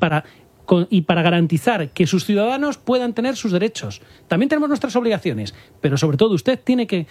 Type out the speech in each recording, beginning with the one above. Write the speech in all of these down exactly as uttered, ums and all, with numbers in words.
para... y para garantizar que sus ciudadanos puedan tener sus derechos. También tenemos nuestras obligaciones, pero sobre todo usted tiene que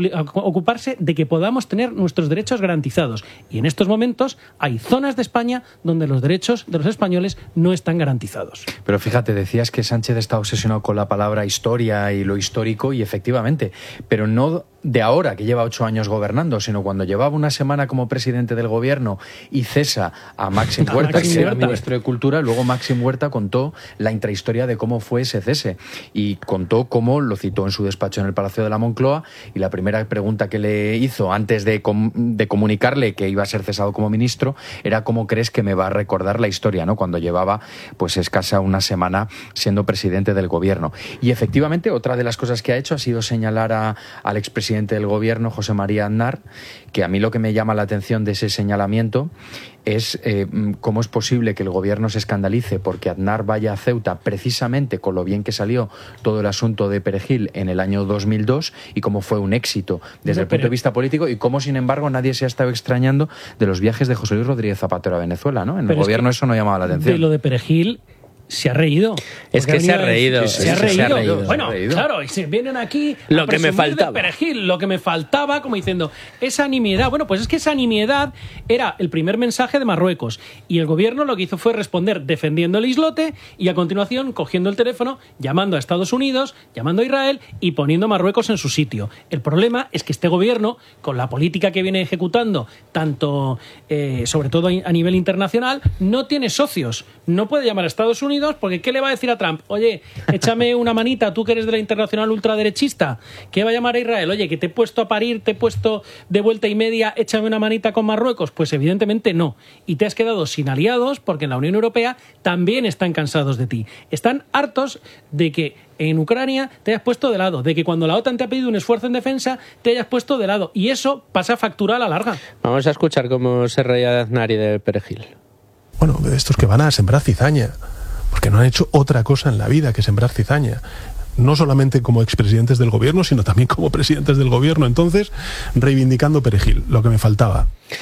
ocuparse de que podamos tener nuestros derechos garantizados. Y en estos momentos hay zonas de España donde los derechos de los españoles no están garantizados. Pero fíjate, decías que Sánchez está obsesionado con la palabra historia y lo histórico, y efectivamente, pero no de ahora, que lleva ocho años gobernando, sino cuando llevaba una semana como presidente del gobierno y cesa a Máxim Huerta, que era ministro de Cultura. Luego Máxim Huerta contó la intrahistoria de cómo fue ese cese y contó cómo lo citó en su despacho en el Palacio de la Moncloa, y la primera pregunta que le hizo antes de, com de comunicarle que iba a ser cesado como ministro era: ¿cómo crees que me va a recordar la historia, ¿no?, cuando llevaba pues escasa una semana siendo presidente del gobierno? Y efectivamente, otra de las cosas que ha hecho ha sido señalar a, al expresidente del gobierno, José María Aznar, que a mí lo que me llama la atención de ese señalamiento es eh, cómo es posible que el gobierno se escandalice porque Aznar vaya a Ceuta precisamente con lo bien que salió todo el asunto de Perejil en el año dos mil dos y cómo fue un éxito desde el punto de vista político, y cómo, sin embargo, nadie se ha estado extrañando de los viajes de José Luis Rodríguez Zapatero a Venezuela, ¿no? En el gobierno eso no llamaba la atención. De lo de Perejil se ha reído. Es que se ha reído. Se, se, ha, reído. se ha reído. Bueno, reído. Claro, y se vienen aquí lo a que me faltaba. De Perejil, lo que me faltaba, como diciendo, esa nimiedad. Bueno, pues es que esa nimiedad era el primer mensaje de Marruecos, y el gobierno lo que hizo fue responder defendiendo el islote y a continuación cogiendo el teléfono, llamando a Estados Unidos, llamando a Israel y poniendo a Marruecos en su sitio. El problema es que este gobierno, con la política que viene ejecutando, tanto eh, sobre todo a nivel internacional, no tiene socios. No puede llamar a Estados Unidos porque ¿qué le va a decir a Trump? Oye, échame una manita, tú que eres de la internacional ultraderechista. ¿Qué va a llamar a Israel? Oye, que te he puesto a parir, te he puesto de vuelta y media, échame una manita con Marruecos. Pues evidentemente no. Y te has quedado sin aliados porque en la Unión Europea también están cansados de ti. Están hartos de que en Ucrania te hayas puesto de lado, de que cuando la OTAN te ha pedido un esfuerzo en defensa te hayas puesto de lado. Y eso pasa factura a la larga. Vamos a escuchar cómo se reía de Aznar y de Perejil. Bueno, de estos que van a sembrar cizaña, porque no han hecho otra cosa en la vida que sembrar cizaña. No solamente como expresidentes del gobierno, sino también como presidentes del gobierno. Entonces, reivindicando Perejil, lo que me faltaba.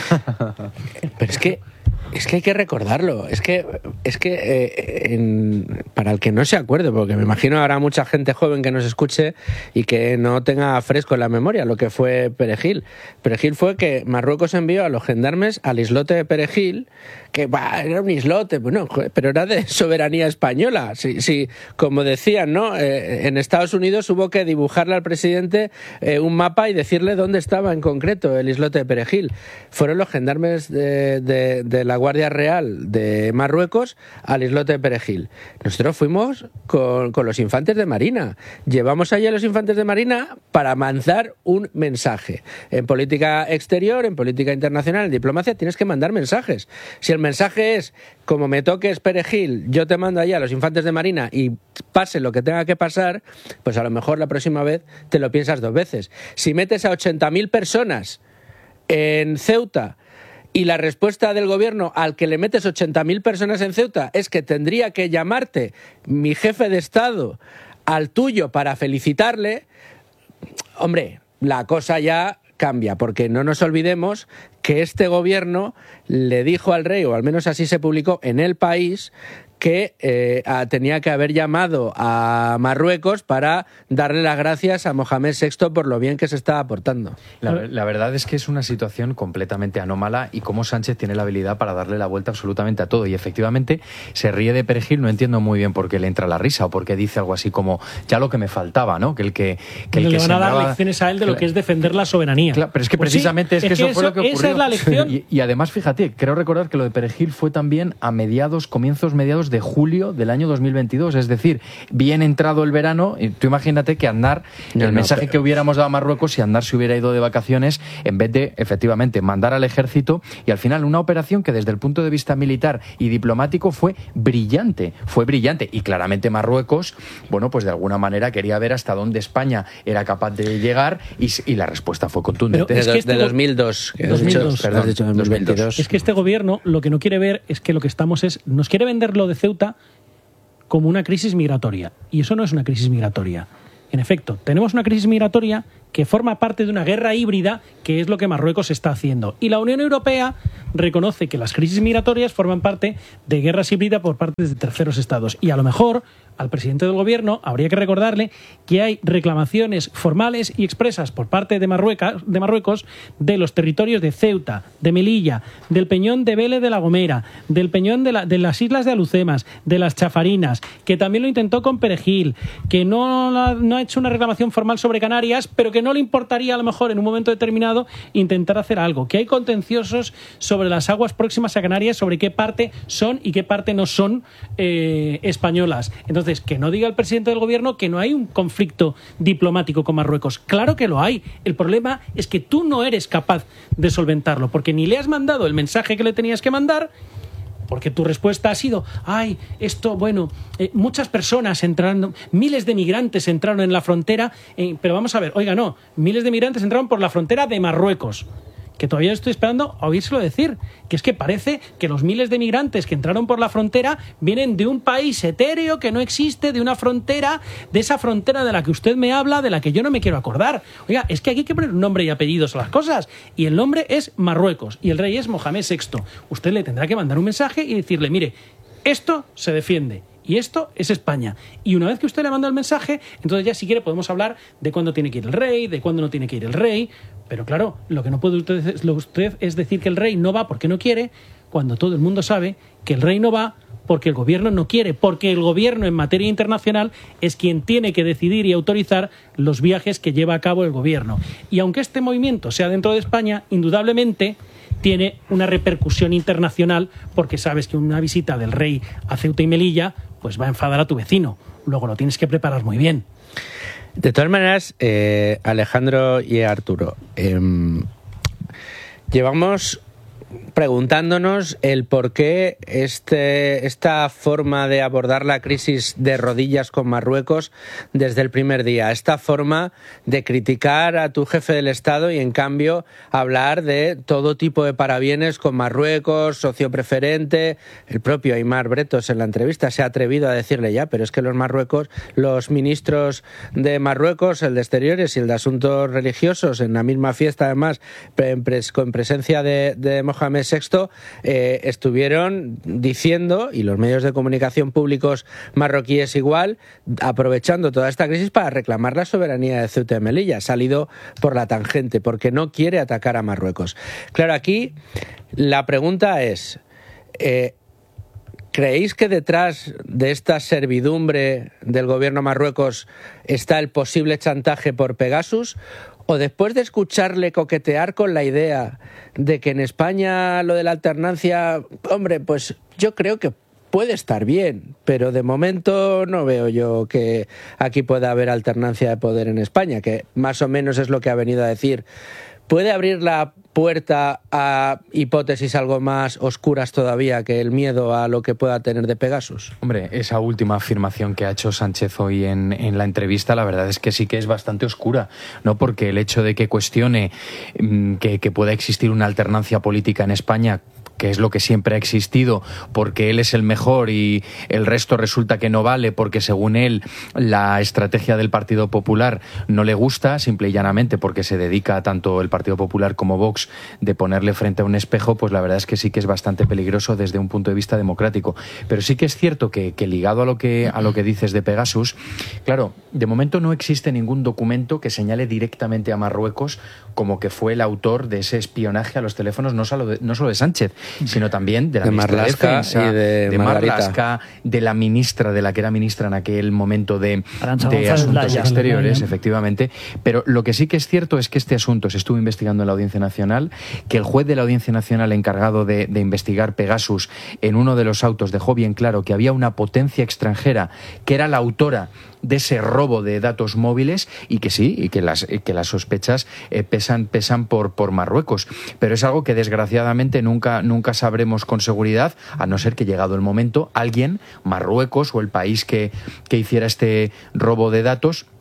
Pero es que es que hay que recordarlo. Es que es que eh, en, para el que no se acuerde, porque me imagino habrá mucha gente joven que nos escuche y que no tenga fresco en la memoria lo que fue Perejil. Perejil fue que Marruecos envió a los gendarmes al islote de Perejil, que bah, era un islote, bueno, pero era de soberanía española. Sí, sí, como decían, ¿no? Eh, en Estados Unidos hubo que dibujarle al presidente eh, un mapa y decirle dónde estaba en concreto el islote de Perejil. Fueron los gendarmes de, de, de la Guardia Real de Marruecos al islote de Perejil. Nosotros fuimos con, con los infantes de Marina. Llevamos allí a los infantes de Marina para mandar un mensaje. En política exterior, en política internacional, en diplomacia, tienes que mandar mensajes. Si el mensaje es, como me toques Perejil, yo te mando allá a los infantes de Marina y pase lo que tenga que pasar, pues a lo mejor la próxima vez te lo piensas dos veces. Si metes a ochenta mil personas en Ceuta y la respuesta del gobierno al que le metes ochenta mil personas en Ceuta es que tendría que llamarte mi jefe de Estado al tuyo para felicitarle, hombre, la cosa ya cambia, porque no nos olvidemos que este gobierno le dijo al rey, o al menos así se publicó en El País, que eh, a, tenía que haber llamado a Marruecos para darle las gracias a Mohamed sexto por lo bien que se estaba portando. La, la verdad es que es una situación completamente anómala, y cómo Sánchez tiene la habilidad para darle la vuelta absolutamente a todo. Y efectivamente se ríe de Perejil, no entiendo muy bien por qué le entra la risa o por qué dice algo así como ya lo que me faltaba, ¿no? Que el que, que, el le que van sembraba... a dar lecciones a él de lo que es defender la soberanía. Claro, pero es que pues precisamente sí, es que es eso, que eso fue lo que ocurrió. Esa es la lección. Y, y además, fíjate, creo recordar que lo de Perejil fue también a mediados, comienzos mediados de julio del año dos mil veintidós, es decir, bien entrado el verano. Y tú imagínate que Aznar, no, el no, mensaje pero... que hubiéramos dado a Marruecos, si Aznar se hubiera ido de vacaciones, en vez de, efectivamente, mandar al ejército, y al final una operación que desde el punto de vista militar y diplomático fue brillante, fue brillante, y claramente Marruecos, bueno, pues de alguna manera quería ver hasta dónde España era capaz de llegar, y, y la respuesta fue contundente. Pero es que este de dos mil dos, que dos mil dos, dicho, perdón, dicho dos mil veintidós. Es que este gobierno lo que no quiere ver es que lo que estamos es, nos quiere vender lo de Ceuta como una crisis migratoria, y eso no es una crisis migratoria. en efecto, tenemos una crisis migratoria que forma parte de una guerra híbrida, que es lo que Marruecos está haciendo. Y la Unión Europea reconoce que las crisis migratorias forman parte de guerras híbridas por parte de terceros estados. Y a lo mejor al presidente del gobierno habría que recordarle que hay reclamaciones formales y expresas por parte de Marruecos, de Marruecos de los territorios de Ceuta, de Melilla, del Peñón de Vélez de la Gomera, del Peñón de, la, de las Islas de Alucemas, de las Chafarinas, que también lo intentó con Perejil, que no, no ha hecho una reclamación formal sobre Canarias, pero que no le importaría a lo mejor en un momento determinado intentar hacer algo, que hay contenciosos sobre las aguas próximas a Canarias, sobre qué parte son y qué parte no son eh, españolas. Entonces, que no diga el presidente del gobierno que no hay un conflicto diplomático con Marruecos. Claro que lo hay. El problema es que tú no eres capaz de solventarlo, porque ni le has mandado el mensaje que le tenías que mandar, porque tu respuesta ha sido, ay, esto, bueno, eh, muchas personas entraron, miles de migrantes entraron en la frontera, eh, pero vamos a ver, oiga, no, miles de migrantes entraron por la frontera de Marruecos, que todavía estoy esperando a oírselo decir, que es que parece que los miles de migrantes que entraron por la frontera vienen de un país etéreo que no existe, de una frontera, de esa frontera de la que usted me habla, de la que yo no me quiero acordar. Oiga, es que aquí hay que poner nombre y apellidos a las cosas, y el nombre es Marruecos, y el rey es Mohamed sexto. Usted le tendrá que mandar un mensaje y decirle, mire, esto se defiende, y esto es España. Y una vez que usted le manda el mensaje, entonces ya si quiere podemos hablar de cuándo tiene que ir el rey, de cuándo no tiene que ir el rey. Pero claro, lo que no puede usted, lo usted es decir que el rey no va porque no quiere, cuando todo el mundo sabe que el rey no va porque el gobierno no quiere, porque el gobierno en materia internacional es quien tiene que decidir y autorizar los viajes que lleva a cabo el gobierno. Y aunque este movimiento sea dentro de España, indudablemente tiene una repercusión internacional, porque sabes que una visita del rey a Ceuta y Melilla pues va a enfadar a tu vecino. Luego lo tienes que preparar muy bien. De todas maneras, eh, Alejandro y Arturo, eh, llevamos preguntándonos el por qué este, esta forma de abordar la crisis de rodillas con Marruecos desde el primer día, esta forma de criticar a tu jefe del Estado y en cambio hablar de todo tipo de parabienes con Marruecos, socio preferente. El propio Aimar Bretos en la entrevista se ha atrevido a decirle ya, pero es que los Marruecos, los ministros de Marruecos, el de Exteriores y el de Asuntos Religiosos, en la misma fiesta además, con presencia de, de Mohamed sexto, eh, estuvieron diciendo, y los medios de comunicación públicos marroquíes igual, aprovechando toda esta crisis para reclamar la soberanía de Ceuta y Melilla. Ha salido por la tangente, porque no quiere atacar a Marruecos. Claro, aquí la pregunta es, eh, ¿creéis que detrás de esta servidumbre del gobierno Marruecos está el posible chantaje por Pegasus? ¿O después de escucharle coquetear con la idea de que en España lo de la alternancia, hombre, pues yo creo que puede estar bien, pero de momento no veo yo que aquí pueda haber alternancia de poder en España, que más o menos es lo que ha venido a decir? ¿Puede abrir la puerta a hipótesis algo más oscuras todavía que el miedo a lo que pueda tener de Pegasus? Hombre, esa última afirmación que ha hecho Sánchez hoy en, en la entrevista, la verdad es que sí que es bastante oscura, ¿no? Porque el hecho de que cuestione mmm, que, que pueda existir una alternancia política en España, que es lo que siempre ha existido, porque él es el mejor y el resto resulta que no vale porque según él la estrategia del Partido Popular no le gusta, simple y llanamente porque se dedica tanto el Partido Popular como Vox de ponerle frente a un espejo, pues la verdad es que sí que es bastante peligroso desde un punto de vista democrático. Pero sí que es cierto que, que ligado a lo que, a lo que dices de Pegasus, claro, de momento no existe ningún documento que señale directamente a Marruecos como que fue el autor de ese espionaje a los teléfonos, no solo de, no solo de Sánchez, sino también de la de ministra Marlaska de Defensa, y de, de Margarita. Marlaska, de la ministra, de la que era ministra en aquel momento de, Arantxa de González Asuntos Laya. Exteriores, Laya. Efectivamente. Pero lo que sí que es cierto es que este asunto se estuvo investigando en la Audiencia Nacional, que el juez de la Audiencia Nacional encargado de, de investigar Pegasus en uno de los autos dejó bien claro que había una potencia extranjera que era la autora de ese robo de datos móviles y que sí, y que las, que las sospechas eh, pesan, pesan por, por Marruecos. Pero es algo que desgraciadamente nunca, nunca sabremos con seguridad, a no ser que llegado el momento, alguien, Marruecos o el país que, que hiciera este robo de datos,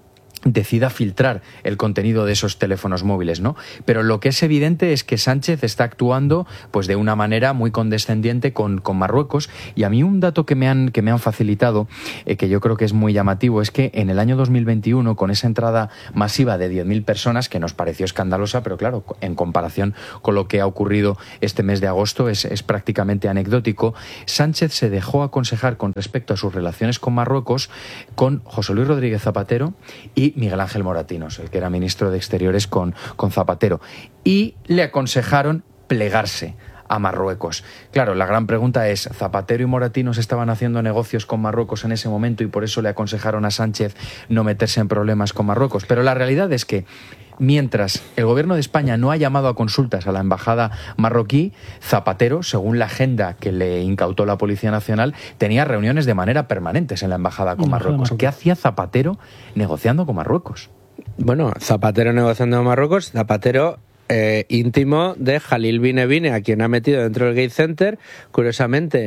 decida filtrar el contenido de esos teléfonos móviles, ¿no? Pero lo que es evidente es que Sánchez está actuando pues de una manera muy condescendiente con, con Marruecos, y a mí un dato que me han, que me han facilitado, eh, que yo creo que es muy llamativo, es que en el año dos mil veintiuno, con esa entrada masiva de diez mil personas, que nos pareció escandalosa, pero claro, en comparación con lo que ha ocurrido este mes de agosto, es, es prácticamente anecdótico, Sánchez se dejó aconsejar con respecto a sus relaciones con Marruecos con José Luis Rodríguez Zapatero y Miguel Ángel Moratinos, el que era ministro de Exteriores con, con Zapatero, y le aconsejaron plegarse a Marruecos. Claro, la gran pregunta es, ¿Zapatero y Moratinos estaban haciendo negocios con Marruecos en ese momento y por eso le aconsejaron a Sánchez no meterse en problemas con Marruecos? Pero la realidad es que mientras el gobierno de España no ha llamado a consultas a la embajada marroquí, Zapatero, según la agenda que le incautó la Policía Nacional, tenía reuniones de manera permanentes en la embajada con Marruecos. ¿Qué hacía Zapatero negociando con Marruecos? Bueno, Zapatero negociando con Marruecos, Zapatero eh, íntimo de Jalil Binebine, a quien ha metido dentro del Gate Center. Curiosamente,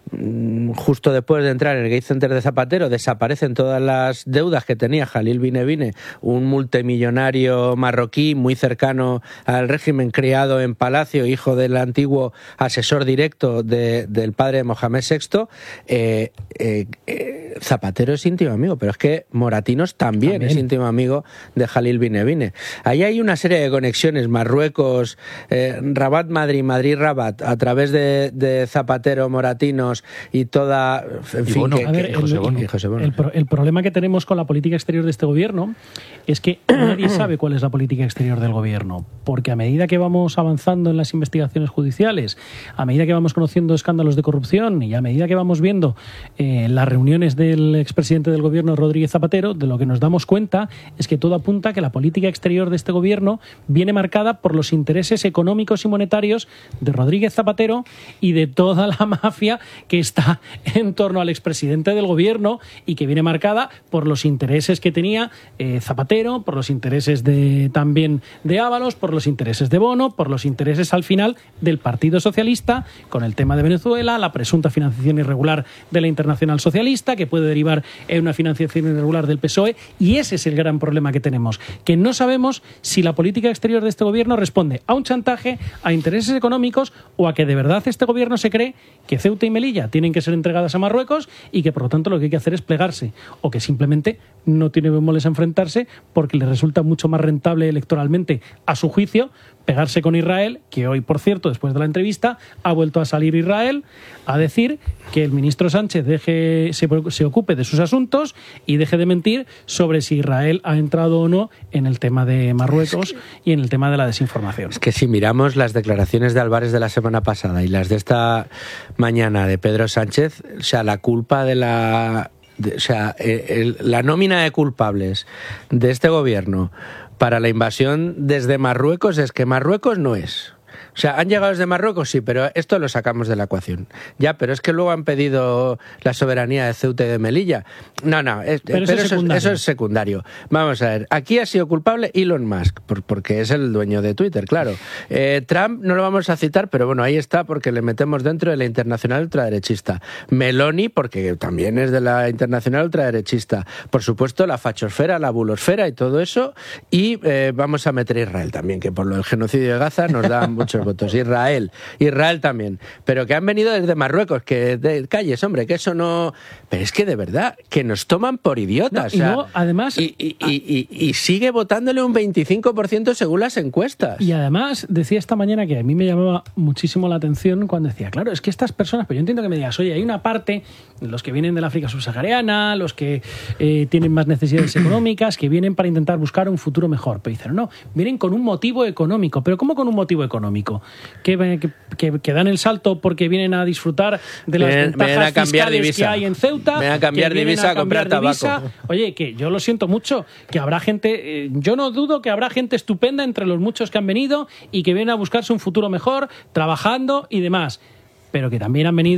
justo después de entrar en el Gate Center de Zapatero, desaparecen todas las deudas que tenía Jalil Binebine, un multimillonario marroquí muy cercano al régimen, criado en Palacio, hijo del antiguo asesor directo de, del padre de Mohamed sexto. Eh, eh, eh, Zapatero es íntimo amigo, pero es que Moratinos también, también es íntimo amigo de Jalil Binebine. Ahí hay una serie de conexiones, Marruecos, eh, Rabat, Madrid, Madrid, Rabat, a través de, de Zapatero, Moratinos y toda, en fin, Bono, que, a ver, que el, José Bono, el, José Bono. El, el problema que tenemos con la política exterior de este gobierno es que nadie sabe cuál es la política exterior del gobierno, porque a medida que vamos avanzando en las investigaciones judiciales, a medida que vamos conociendo escándalos de corrupción y a medida que vamos viendo eh, las reuniones del expresidente del gobierno, Rodríguez Zapatero, de lo que nos damos cuenta es que todo apunta a que la política exterior de este gobierno viene marcada por los intereses económicos y monetarios de Rodríguez Zapatero y de toda la mafia que está en torno al expresidente del gobierno y que viene marcada por los intereses que tenía eh, Zapatero, por los intereses de también de Ábalos, por los intereses de Bono, por los intereses al final del Partido Socialista con el tema de Venezuela, la presunta financiación irregular de la Internacional Socialista que puede derivar en una financiación irregular del P S O E, y ese es el gran problema que tenemos, que no sabemos si la política exterior de este gobierno responde a un chantaje, a intereses económicos o a que de verdad este gobierno se cree que Ceuta y Melilla tienen que ser entregadas a Marruecos y que por lo tanto lo que hay que hacer es plegarse, o que simplemente no tiene bemoles a enfrentarse porque le resulta mucho más rentable electoralmente, a su juicio, pegarse con Israel, que hoy, por cierto, después de la entrevista, ha vuelto a salir Israel a decir que el ministro Sánchez deje, se, se ocupe de sus asuntos y deje de mentir sobre si Israel ha entrado o no en el tema de Marruecos y en el tema de la desinformación. Es que si miramos las declaraciones de Álvarez de la semana pasada y las de esta mañana de Pedro Sánchez, o sea, la culpa de la... De, o sea, el, el, la nómina de culpables de este gobierno para la invasión desde Marruecos es que Marruecos no es. O sea, han llegado desde Marruecos, sí, pero esto lo sacamos de la ecuación. Ya, pero es que luego han pedido la soberanía de Ceuta y de Melilla. No, no, es, pero, pero eso, es eso es secundario. Vamos a ver, aquí ha sido culpable Elon Musk, por, porque es el dueño de Twitter, claro. Eh, Trump no lo vamos a citar, pero bueno, ahí está porque le metemos dentro de la internacional ultraderechista. Meloni, porque también es de la internacional ultraderechista. Por supuesto, la fachosfera, la bulosfera y todo eso. Y eh, vamos a meter a Israel también, que por lo del genocidio de Gaza nos da muchos votos. Israel, Israel también, pero que han venido desde Marruecos, que de calles, hombre, que eso no... Pero es que de verdad, que nos toman por idiotas. No, y o sea, no, además... Y, y, y, y, y sigue votándole un veinticinco por ciento según las encuestas. Y además, decía esta mañana que a mí me llamaba muchísimo la atención cuando decía, claro, es que estas personas, pero yo entiendo que me digas, oye, hay una parte, los que vienen del África subsahariana, los que eh, tienen más necesidades económicas, que vienen para intentar buscar un futuro mejor. Pero dicen, no, vienen con un motivo económico. ¿Pero cómo con un motivo económico? Que, que, que dan el salto porque vienen a disfrutar de las ven, ventajas ven fiscales divisa. que hay en Ceuta. Ven a cambiar divisa a comprar tabaco. Oye, que yo lo siento mucho, que habrá gente, eh, yo no dudo que habrá gente estupenda entre los muchos que han venido y que vienen a buscarse un futuro mejor, trabajando y demás, pero que también han venido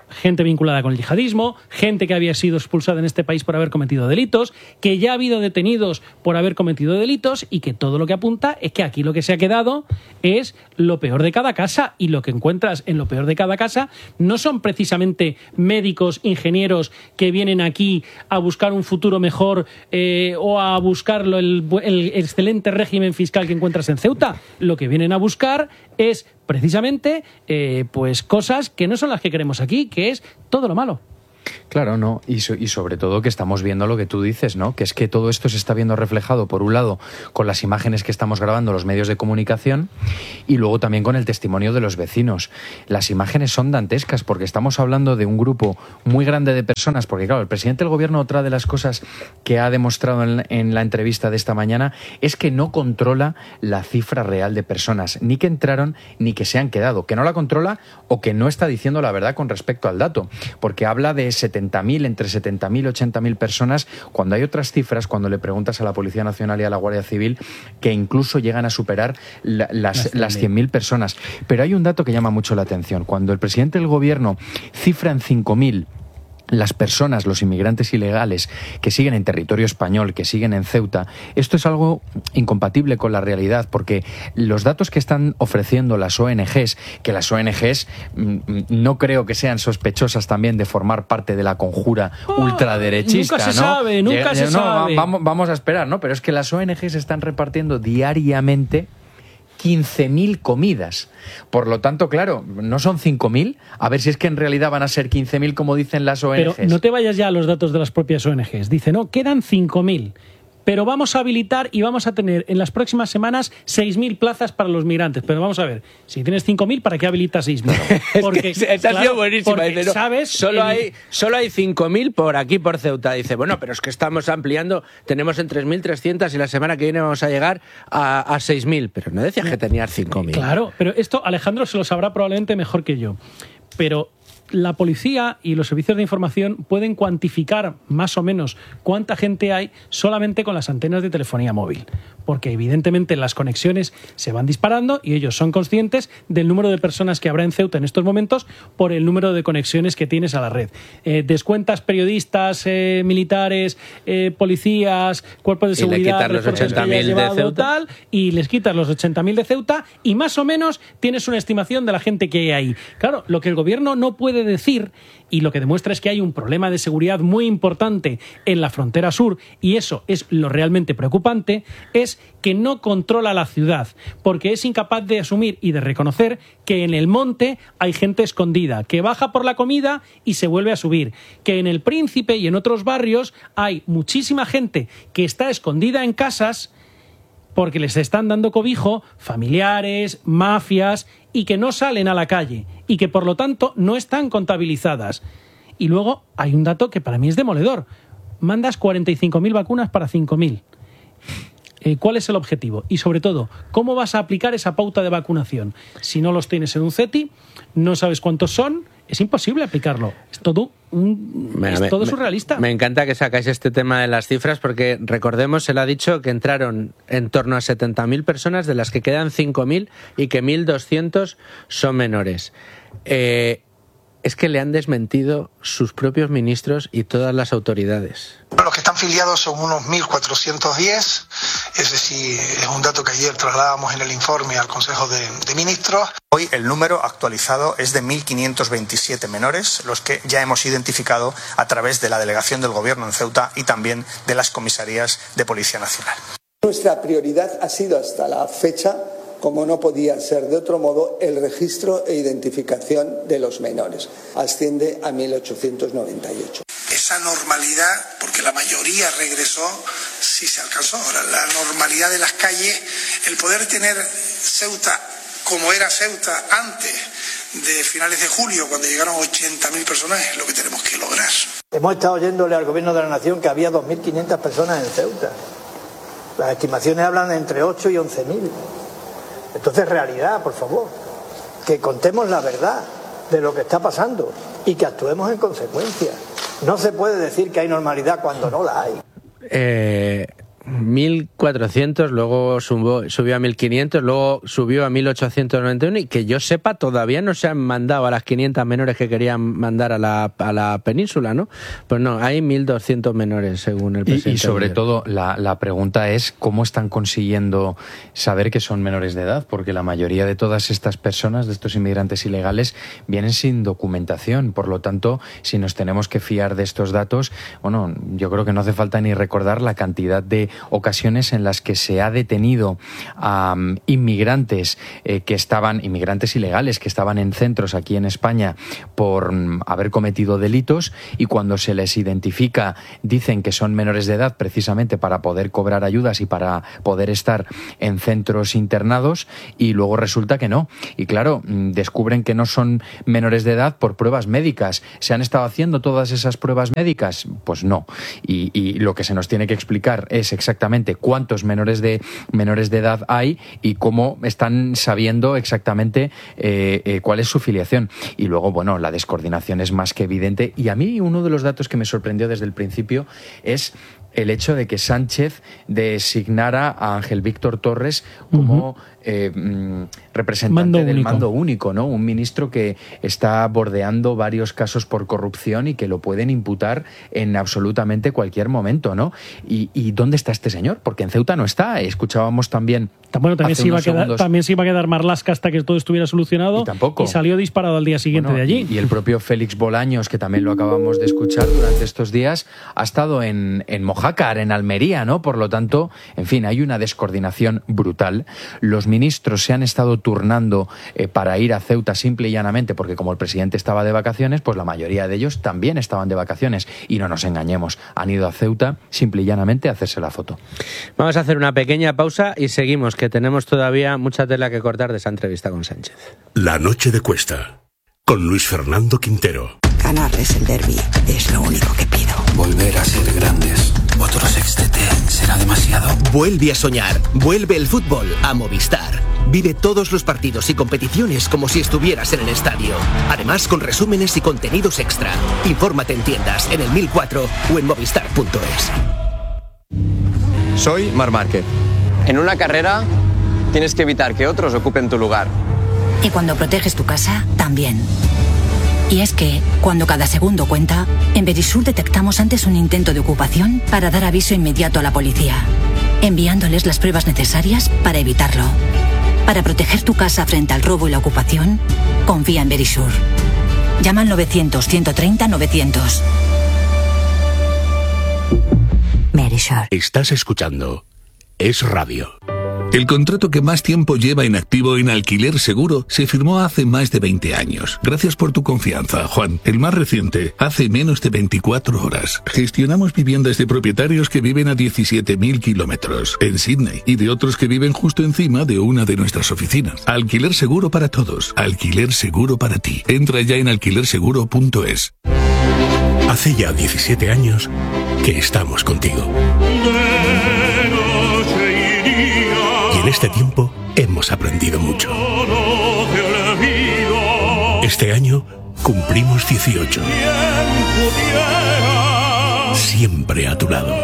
gente vinculada con el yihadismo, gente que había sido expulsada en este país por haber cometido delitos, que ya ha habido detenidos por haber cometido delitos y que todo lo que apunta es que aquí lo que se ha quedado es lo peor de cada casa, y lo que encuentras en lo peor de cada casa no son precisamente médicos, ingenieros que vienen aquí a buscar un futuro mejor eh, o a buscar el, el excelente régimen fiscal que encuentras en Ceuta. Lo que vienen a buscar es precisamente eh, pues cosas que no son las que queremos aquí, que es todo lo malo. Claro, no, y, so, y sobre todo que estamos viendo lo que tú dices, ¿no? Que es que todo esto se está viendo reflejado, por un lado, con las imágenes que estamos grabando los medios de comunicación y luego también con el testimonio de los vecinos. Las imágenes son dantescas porque estamos hablando de un grupo muy grande de personas, porque claro, el presidente del gobierno, otra de las cosas que ha demostrado en, en la entrevista de esta mañana es que no controla la cifra real de personas, ni que entraron ni que se han quedado, que no la controla o que no está diciendo la verdad con respecto al dato, porque habla de setenta mil, entre setenta mil y ochenta mil personas, cuando hay otras cifras, cuando le preguntas a la Policía Nacional y a la Guardia Civil, que incluso llegan a superar la, las, las cien mil personas. Pero hay un dato que llama mucho la atención. Cuando el presidente del gobierno cifra en cinco mil las personas, los inmigrantes ilegales que siguen en territorio español, que siguen en Ceuta, esto es algo incompatible con la realidad, porque los datos que están ofreciendo las O N Ges, que las O N Ges mmm, no creo que sean sospechosas también de formar parte de la conjura oh, ultraderechista, nunca se ¿no? sabe, nunca Llega, se no, sabe. Vamos, vamos a esperar, ¿no? Pero es que las O N Ges están repartiendo diariamente quince mil comidas. Por lo tanto, claro, no son cinco mil. A ver si es que en realidad van a ser quince mil, como dicen las O N Ges. Pero no te vayas ya a los datos de las propias O N Ges. Dice, no, quedan cinco mil. Pero vamos a habilitar y vamos a tener en las próximas semanas seis mil plazas para los migrantes. Pero vamos a ver, si tienes cinco mil, ¿para qué habilitas seis mil? Porque es que esa claro, ha sido buenísima. Porque, dice, no, ¿sabes? Solo, el... hay, solo hay cinco mil por aquí, por Ceuta. Dice, bueno, pero es que estamos ampliando, tenemos en tres mil trescientos y la semana que viene vamos a llegar a, a seis mil. Pero no decías que tenías cinco mil. Claro, pero esto Alejandro se lo sabrá probablemente mejor que yo. Pero la policía y los servicios de información pueden cuantificar más o menos cuánta gente hay solamente con las antenas de telefonía móvil, porque evidentemente las conexiones se van disparando y ellos son conscientes del número de personas que habrá en Ceuta en estos momentos por el número de conexiones que tienes a la red. Eh, descuentas periodistas, eh, militares, eh, policías, cuerpos de seguridad, y le quitas los ochenta mil de Ceuta tal, y les quitas los ochenta mil de Ceuta y más o menos tienes una estimación de la gente que hay ahí. Claro, lo que el gobierno no puede decir, y lo que demuestra es que hay un problema de seguridad muy importante en la frontera sur, y eso es lo realmente preocupante, es que no controla la ciudad, porque es incapaz de asumir y de reconocer que en el monte hay gente escondida, que baja por la comida y se vuelve a subir, que en el Príncipe y en otros barrios hay muchísima gente que está escondida en casas porque les están dando cobijo familiares, mafias, y que no salen a la calle y que por lo tanto no están contabilizadas. Y luego hay un dato que para mí es demoledor. Mandas cuarenta y cinco mil vacunas para cinco mil. Eh, ¿Cuál es el objetivo? Y sobre todo, ¿cómo vas a aplicar esa pauta de vacunación? Si no los tienes en un CETI, no sabes cuántos son, es imposible aplicarlo. Es todo, un, me, es me, todo surrealista. Me encanta que sacáis este tema de las cifras porque, recordemos, él ha dicho que entraron en torno a setenta mil personas, de las que quedan cinco mil y que mil doscientos son menores. Eh, es que le han desmentido sus propios ministros y todas las autoridades. Los que están filiados son unos mil cuatrocientos diez, ese sí es un dato que ayer trasladábamos en el informe al Consejo de, de Ministros. Hoy el número actualizado es de mil quinientos veintisiete menores, los que ya hemos identificado a través de la delegación del Gobierno en Ceuta y también de las comisarías de Policía Nacional. Nuestra prioridad ha sido hasta la fecha, como no podía ser de otro modo, el registro e identificación de los menores. Asciende a mil ochocientos noventa y ocho. Esa normalidad, porque la mayoría regresó, sí se alcanzó. Ahora, la normalidad de las calles, el poder tener Ceuta como era Ceuta antes de finales de julio, cuando llegaron ochenta mil personas, es lo que tenemos que lograr. Hemos estado oyéndole al Gobierno de la Nación que había dos mil quinientas personas en Ceuta. Las estimaciones hablan de entre ocho y once mil. Entonces, realidad, por favor, que contemos la verdad de lo que está pasando y que actuemos en consecuencia. No se puede decir que hay normalidad cuando no la hay. Eh, mil cuatrocientos, luego subió, subió a mil quinientos, luego subió a mil ochocientos noventa y uno y que yo sepa todavía no se han mandado a las quinientas menores que querían mandar a la, a la península, ¿no? Pues no, hay mil doscientos menores según el presidente. Y, y sobre todo la, la pregunta es cómo están consiguiendo saber que son menores de edad, porque la mayoría de todas estas personas, de estos inmigrantes ilegales, vienen sin documentación. Por lo tanto, si nos tenemos que fiar de estos datos, bueno, yo creo que no hace falta ni recordar la cantidad de ocasiones en las que se ha detenido a um, inmigrantes eh, que estaban, inmigrantes ilegales, que estaban en centros aquí en España por um, haber cometido delitos, y cuando se les identifica dicen que son menores de edad precisamente para poder cobrar ayudas y para poder estar en centros internados, y luego resulta que no. Y claro, descubren que no son menores de edad por pruebas médicas. ¿Se han estado haciendo todas esas pruebas médicas? Pues no. Y, y lo que se nos tiene que explicar es exactamente cuántos menores de menores de edad hay y cómo están sabiendo exactamente eh, eh, cuál es su filiación. Y luego, bueno, la descoordinación es más que evidente. Y a mí uno de los datos que me sorprendió desde el principio es el hecho de que Sánchez designara a Ángel Víctor Torres como uh-huh. eh, representante mando del único. mando único, ¿no? Un ministro que está bordeando varios casos por corrupción y que lo pueden imputar en absolutamente cualquier momento, ¿no? ¿Y, y dónde está este señor? Porque en Ceuta no está. Escuchábamos también... Bueno, también se, iba a quedar, también se iba a quedar Marlaska hasta que todo estuviera solucionado y, tampoco. y salió disparado al día siguiente bueno, de allí. Y, y el propio Félix Bolaños, que también lo acabamos de escuchar durante estos días, ha estado en, en Mojácar, en Almería, ¿no? Por lo tanto, en fin, hay una descoordinación brutal. Los ministros se han estado turnando eh, para ir a Ceuta simple y llanamente porque como el presidente estaba de vacaciones, pues la mayoría de ellos también estaban de vacaciones. Y no nos engañemos, han ido a Ceuta simple y llanamente a hacerse la foto. Vamos a hacer una pequeña pausa y seguimos, que tenemos todavía mucha tela que cortar de esa entrevista con Sánchez. La noche de Cuesta, con Luis Fernando Quintero. Ganarles el derbi es lo único que pido. Volver a ser grandes. Otro sextete será demasiado. Vuelve a soñar. Vuelve el fútbol a Movistar. Vive todos los partidos y competiciones como si estuvieras en el estadio. Además, con resúmenes y contenidos extra. Infórmate en tiendas, en el mil cuatro o en movistar punto es. Soy Marc Márquez. En una carrera tienes que evitar que otros ocupen tu lugar. Y cuando proteges tu casa, también. Y es que, cuando cada segundo cuenta, en Verisur detectamos antes un intento de ocupación para dar aviso inmediato a la policía, enviándoles las pruebas necesarias para evitarlo. Para proteger tu casa frente al robo y la ocupación, confía en Verisur. Llama al novecientos, ciento treinta, novecientos. Verisur. Estás escuchando Es Radio. El contrato que más tiempo lleva en activo en Alquiler Seguro se firmó hace más de veinte años. Gracias por tu confianza, Juan. El más reciente, hace menos de veinticuatro horas. Gestionamos viviendas de propietarios que viven a diecisiete mil kilómetros en Sydney y de otros que viven justo encima de una de nuestras oficinas. Alquiler Seguro para todos. Alquiler Seguro para ti. Entra ya en alquiler seguro punto es. Hace ya diecisiete años que estamos contigo. En este tiempo hemos aprendido mucho. Este año cumplimos dieciocho. Siempre a tu lado.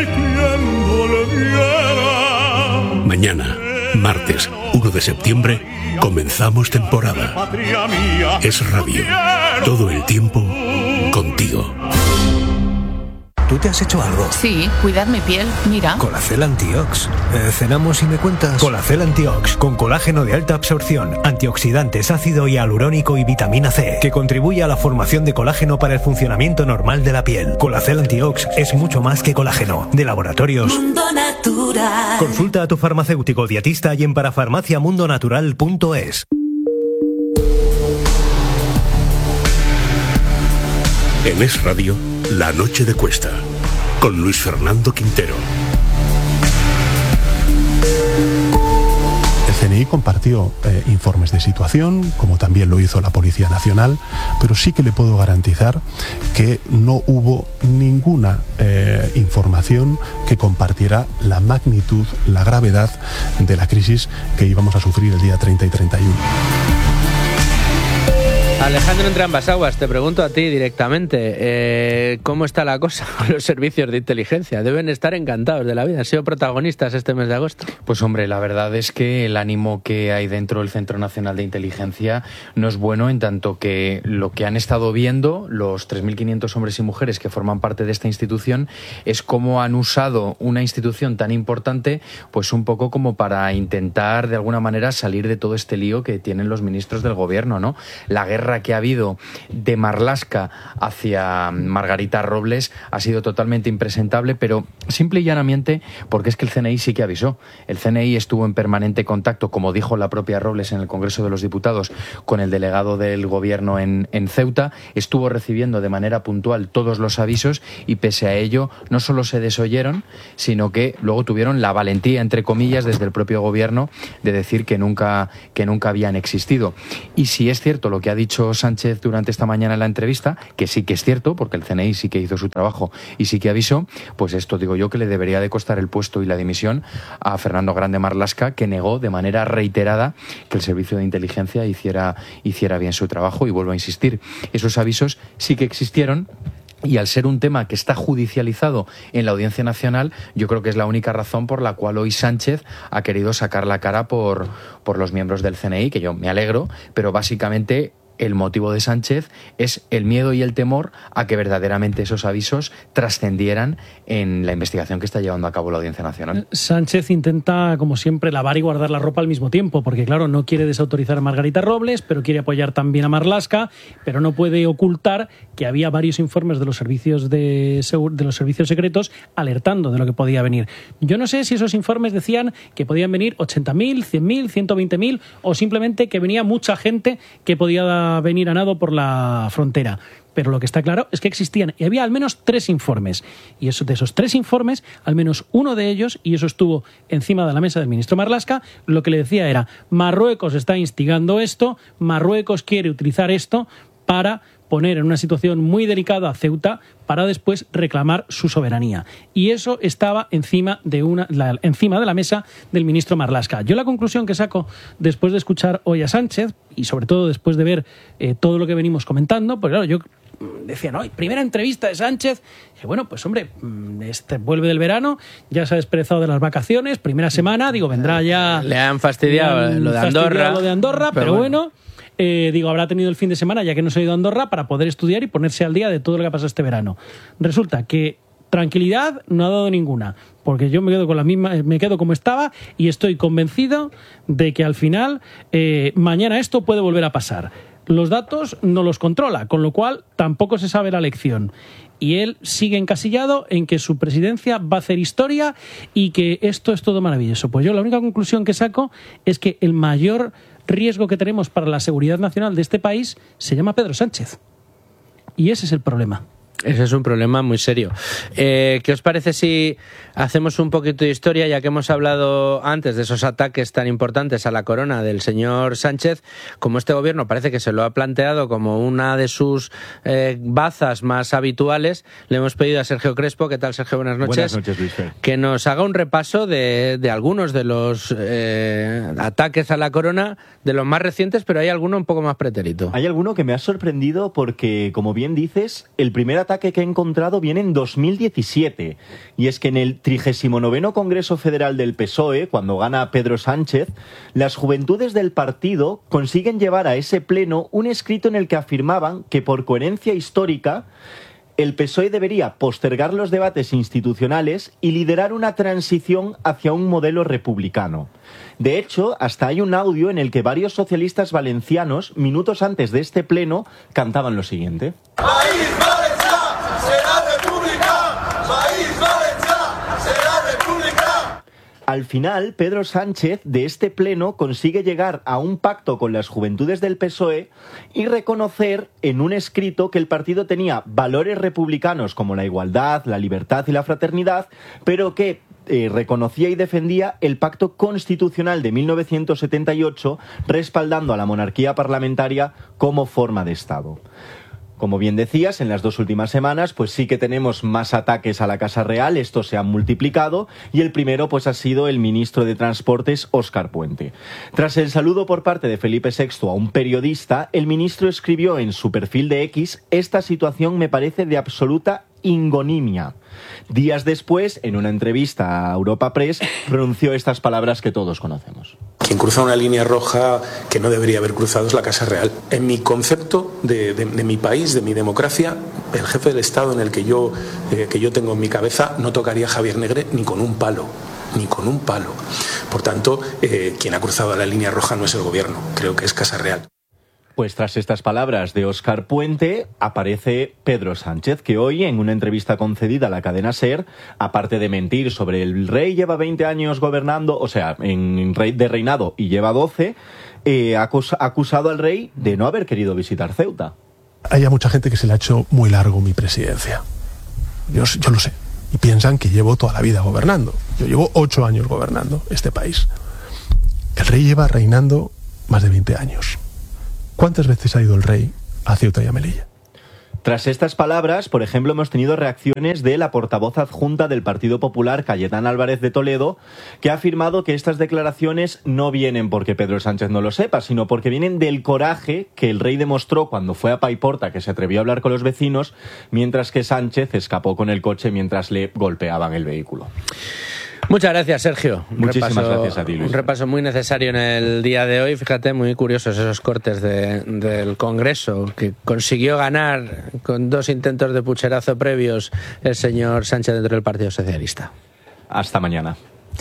Mañana, martes uno de septiembre, comenzamos temporada. Es Radio. Todo el tiempo contigo. ¿Tú te has hecho algo? Sí, cuidad mi piel, mira. Colacel Antiox. Eh, ¿Cenamos y me cuentas? Colacel Antiox, con colágeno de alta absorción, antioxidantes, ácido hialurónico y vitamina C, que contribuye a la formación de colágeno para el funcionamiento normal de la piel. Colacel Antiox es mucho más que colágeno. De Laboratorios Mundo Natural. Consulta a tu farmacéutico dietista y en parafarmacia mundo natural punto es. En Es Radio, La Noche de Cuesta, con Luis Fernando Quintero. El C N I compartió eh, informes de situación, como también lo hizo la Policía Nacional, pero sí que le puedo garantizar que no hubo ninguna eh, información que compartiera la magnitud, la gravedad de la crisis que íbamos a sufrir el día treinta y treinta y uno. Alejandro entre ambas aguas, te pregunto a ti directamente, eh, ¿cómo está la cosa con los servicios de inteligencia? Deben estar encantados de la vida, han sido protagonistas este mes de agosto. Pues hombre, la verdad es que el ánimo que hay dentro del Centro Nacional de Inteligencia no es bueno, en tanto que lo que han estado viendo los tres mil quinientos hombres y mujeres que forman parte de esta institución es cómo han usado una institución tan importante pues un poco como para intentar de alguna manera salir de todo este lío que tienen los ministros del gobierno, ¿no? La guerra que ha habido de Marlaska hacia Margarita Robles ha sido totalmente impresentable, pero simple y llanamente porque es que el C N I sí que avisó. El C N I estuvo en permanente contacto, como dijo la propia Robles en el Congreso de los Diputados, con el delegado del gobierno en, en Ceuta, estuvo recibiendo de manera puntual todos los avisos y pese a ello no solo se desoyeron, sino que luego tuvieron la valentía, entre comillas, desde el propio gobierno de decir que nunca, que nunca habían existido. Y si es cierto lo que ha dicho Sánchez durante esta mañana en la entrevista, que sí que es cierto, porque el C N I sí que hizo su trabajo y sí que avisó, pues esto digo yo que le debería de costar el puesto y la dimisión a Fernando Grande Marlaska, que negó de manera reiterada que el servicio de inteligencia hiciera, hiciera bien su trabajo. Y vuelvo a insistir, esos avisos sí que existieron. Y al ser un tema que está judicializado en la Audiencia Nacional, yo creo que es la única razón por la cual hoy Sánchez ha querido sacar la cara por, por los miembros del C N I, que yo me alegro, pero básicamente el motivo de Sánchez es el miedo y el temor a que verdaderamente esos avisos trascendieran en la investigación que está llevando a cabo la Audiencia Nacional. Sánchez intenta, como siempre, lavar y guardar la ropa al mismo tiempo, porque claro, no quiere desautorizar a Margarita Robles, pero quiere apoyar también a Marlaska, pero no puede ocultar que había varios informes de los servicios de, de los servicios secretos alertando de lo que podía venir. Yo no sé si esos informes decían que podían venir ochenta mil, cien mil, ciento veinte mil o simplemente que venía mucha gente que podía dar venir a nado por la frontera. Pero lo que está claro es que existían, y había al menos tres informes. Y eso, de esos tres informes, al menos uno de ellos, y eso estuvo encima de la mesa del ministro Marlaska, lo que le decía era: Marruecos está instigando esto, Marruecos quiere utilizar esto para poner en una situación muy delicada a Ceuta para después reclamar su soberanía. Y eso estaba encima de, una, la, encima de la mesa del ministro Marlaska. Yo la conclusión que saco después de escuchar hoy a Sánchez, y sobre todo después de ver eh, todo lo que venimos comentando, pues claro, yo decía, no, primera entrevista de Sánchez, dije, bueno, pues hombre, este vuelve del verano, ya se ha desperezado de las vacaciones, primera semana, digo, vendrá ya... Le han fastidiado le han lo de fastidiado Andorra. Lo de Andorra, pero, pero bueno... bueno Eh, digo, habrá tenido el fin de semana, ya que no se ha ido a Andorra, para poder estudiar y ponerse al día de todo lo que ha pasado este verano. Resulta que tranquilidad no ha dado ninguna, porque yo me quedo con la misma, me quedo como estaba y estoy convencido de que al final eh, mañana esto puede volver a pasar. Los datos no los controla, con lo cual tampoco se sabe la lección. Y él sigue encasillado en que su presidencia va a hacer historia y que esto es todo maravilloso. Pues yo la única conclusión que saco es que el mayor riesgo que tenemos para la seguridad nacional de este país se llama Pedro Sánchez. Y ese es el problema. Ese es un problema muy serio. Eh, ¿Qué os parece si hacemos un poquito de historia, ya que hemos hablado antes de esos ataques tan importantes a la corona del señor Sánchez? Como este gobierno parece que se lo ha planteado como una de sus eh, bazas más habituales, le hemos pedido a Sergio Crespo, ¿qué tal, Sergio? Buenas noches. Buenas noches, Luis Fer. Que nos haga un repaso de, de algunos de los eh, ataques a la corona, de los más recientes, pero hay alguno un poco más pretérito. Hay alguno que me ha sorprendido porque, como bien dices, el primer ataque que he encontrado viene en dos mil diecisiete, y es que en el trigésimo noveno Congreso Federal del P S O E, cuando gana Pedro Sánchez, las juventudes del partido consiguen llevar a ese pleno un escrito en el que afirmaban que por coherencia histórica el P S O E debería postergar los debates institucionales y liderar una transición hacia un modelo republicano. De hecho, hasta hay un audio en el que varios socialistas valencianos, minutos antes de este pleno, cantaban lo siguiente. ¡País Valencià será república! ¡País Valencià será república! Al final, Pedro Sánchez, de este pleno, consigue llegar a un pacto con las juventudes del P S O E y reconocer en un escrito que el partido tenía valores republicanos como la igualdad, la libertad y la fraternidad, pero que eh, reconocía y defendía el pacto constitucional de mil novecientos setenta y ocho, respaldando a la monarquía parlamentaria como forma de Estado. Como bien decías, en las dos últimas semanas pues sí que tenemos más ataques a la Casa Real, estos se han multiplicado, y el primero pues ha sido el ministro de Transportes, Óscar Puente. Tras el saludo por parte de Felipe sexto a un periodista, el ministro escribió en su perfil de X: esta situación me parece de absoluta ingonimia. Días después, en una entrevista a Europa Press, pronunció estas palabras que todos conocemos. Quien cruza una línea roja que no debería haber cruzado es la Casa Real. En mi concepto de, de, de mi país, de mi democracia, el jefe del Estado en el que yo, eh, que yo tengo en mi cabeza no tocaría a Javier Negre ni con un palo, ni con un palo. Por tanto, eh, quien ha cruzado la línea roja no es el gobierno, creo que es Casa Real. Pues tras estas palabras de Óscar Puente, aparece Pedro Sánchez, que hoy, en una entrevista concedida a la cadena SER, aparte de mentir sobre el rey lleva veinte años gobernando, o sea, en rey de reinado y lleva doce, eh, ha acusado al rey de no haber querido visitar Ceuta. Hay mucha gente que se le ha hecho muy largo mi presidencia. Yo, yo lo sé. Y piensan que llevo toda la vida gobernando. Yo llevo ocho años gobernando este país. El rey lleva reinando más de veinte años. ¿Cuántas veces ha ido el rey a Ceuta y a Melilla? Tras estas palabras, por ejemplo, hemos tenido reacciones de la portavoz adjunta del Partido Popular, Cayetana Álvarez de Toledo, que ha afirmado que estas declaraciones no vienen porque Pedro Sánchez no lo sepa, sino porque vienen del coraje que el rey demostró cuando fue a Paiporta, que se atrevió a hablar con los vecinos, mientras que Sánchez escapó con el coche mientras le golpeaban el vehículo. Muchas gracias, Sergio. Un Muchísimas repaso, gracias a ti, Luis. Un repaso muy necesario en el día de hoy. Fíjate, muy curiosos esos cortes de, del Congreso, que consiguió ganar con dos intentos de pucherazo previos el señor Sánchez dentro del Partido Socialista. Hasta mañana.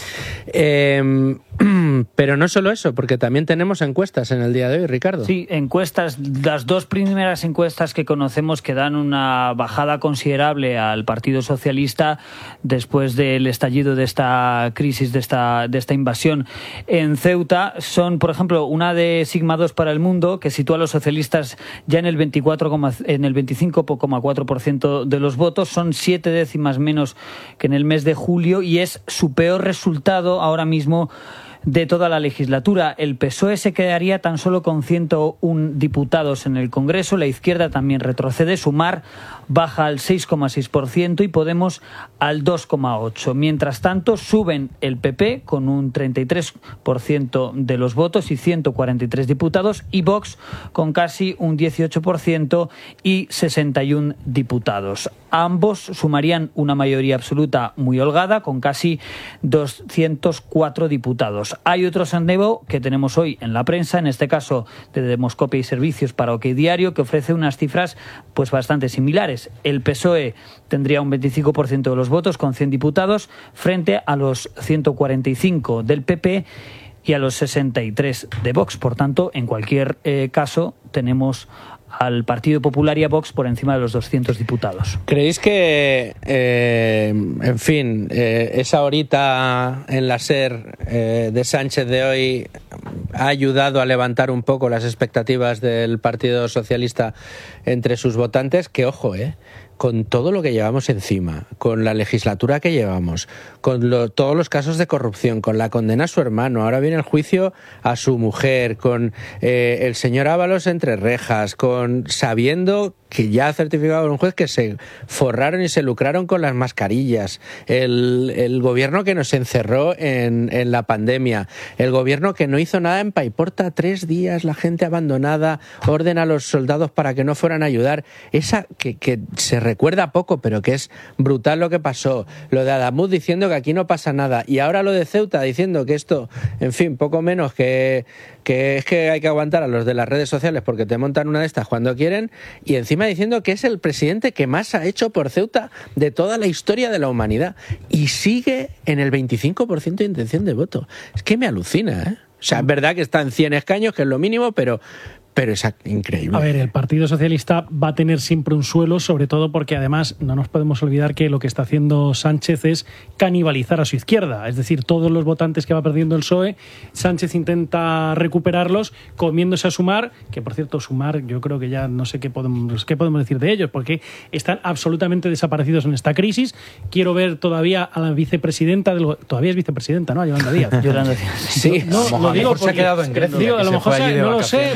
Eh, pero no solo eso, porque también tenemos encuestas en el día de hoy, Ricardo. Sí, encuestas, las dos primeras encuestas que conocemos que dan una bajada considerable al Partido Socialista después del estallido de esta crisis, de esta, de esta invasión en Ceuta, son, por ejemplo, una de Sigma dos para El Mundo, que sitúa a los socialistas ya en el veinticuatro, en el veinticinco coma cuatro por ciento de los votos, son siete décimas menos que en el mes de julio y es su peor resultado ahora mismo de toda la legislatura. El P S O E se quedaría tan solo con ciento uno diputados en el Congreso, la izquierda también retrocede, Sumar baja al seis coma seis por ciento y Podemos al dos coma ocho por ciento. Mientras tanto, suben el P P con un treinta y tres por ciento de los votos y ciento cuarenta y tres diputados y Vox con casi un dieciocho por ciento y sesenta y uno diputados. Ambos sumarían una mayoría absoluta muy holgada con casi doscientos cuatro diputados. Hay otro sondeo que tenemos hoy en la prensa, en este caso de Demoscopia y Servicios para OK Diario, que ofrece unas cifras pues bastante similares. El P S O E tendría un veinticinco por ciento de los votos con cien diputados frente a los ciento cuarenta y cinco del P P y a los sesenta y tres de Vox. Por tanto, en cualquier eh, caso, tenemos al Partido Popular y a Vox por encima de los doscientos diputados. ¿Creéis que, eh, en fin, eh, esa horita en la SER eh, de Sánchez de hoy ha ayudado a levantar un poco las expectativas del Partido Socialista entre sus votantes? Que, ojo, eh, con todo lo que llevamos encima, con la legislatura que llevamos, con lo, todos los casos de corrupción, con la condena a su hermano, ahora viene el juicio a su mujer, con eh, el señor Ábalos entre rejas, con sabiendo que ya ha certificado un juez que se forraron y se lucraron con las mascarillas, el, el gobierno que nos encerró en, en la pandemia, el gobierno que no hizo nada en Paiporta, tres días, la gente abandonada, orden a los soldados para que no fueran a ayudar, esa que, que se recuerda poco, pero que es brutal lo que pasó, lo de Adamuz diciendo que aquí no pasa nada, y ahora lo de Ceuta diciendo que esto, en fin, poco menos que, que es que hay que aguantar a los de las redes sociales porque te montan una de estas cuando quieren, y encima diciendo que es el presidente que más ha hecho por Ceuta de toda la historia de la humanidad, y sigue en el veinticinco por ciento de intención de voto. Es que me alucina, ¿eh? O sea, es verdad que está en cien escaños, que es lo mínimo, pero... Pero es increíble. A ver, el Partido Socialista va a tener siempre un suelo, sobre todo porque además no nos podemos olvidar que lo que está haciendo Sánchez es canibalizar a su izquierda. Es decir, todos los votantes que va perdiendo el P S O E, Sánchez intenta recuperarlos comiéndose a Sumar, que por cierto, Sumar yo creo que ya no sé qué podemos, qué podemos decir de ellos, porque están absolutamente desaparecidos en esta crisis. Quiero ver todavía a la vicepresidenta, del, todavía es vicepresidenta, ¿no? Yolanda Díaz. Yolanda Díaz. Sí, no, a lo lo digo mejor porque, se ha quedado en Grecia. Digo, a lo mejor se, no lo sé, porque es que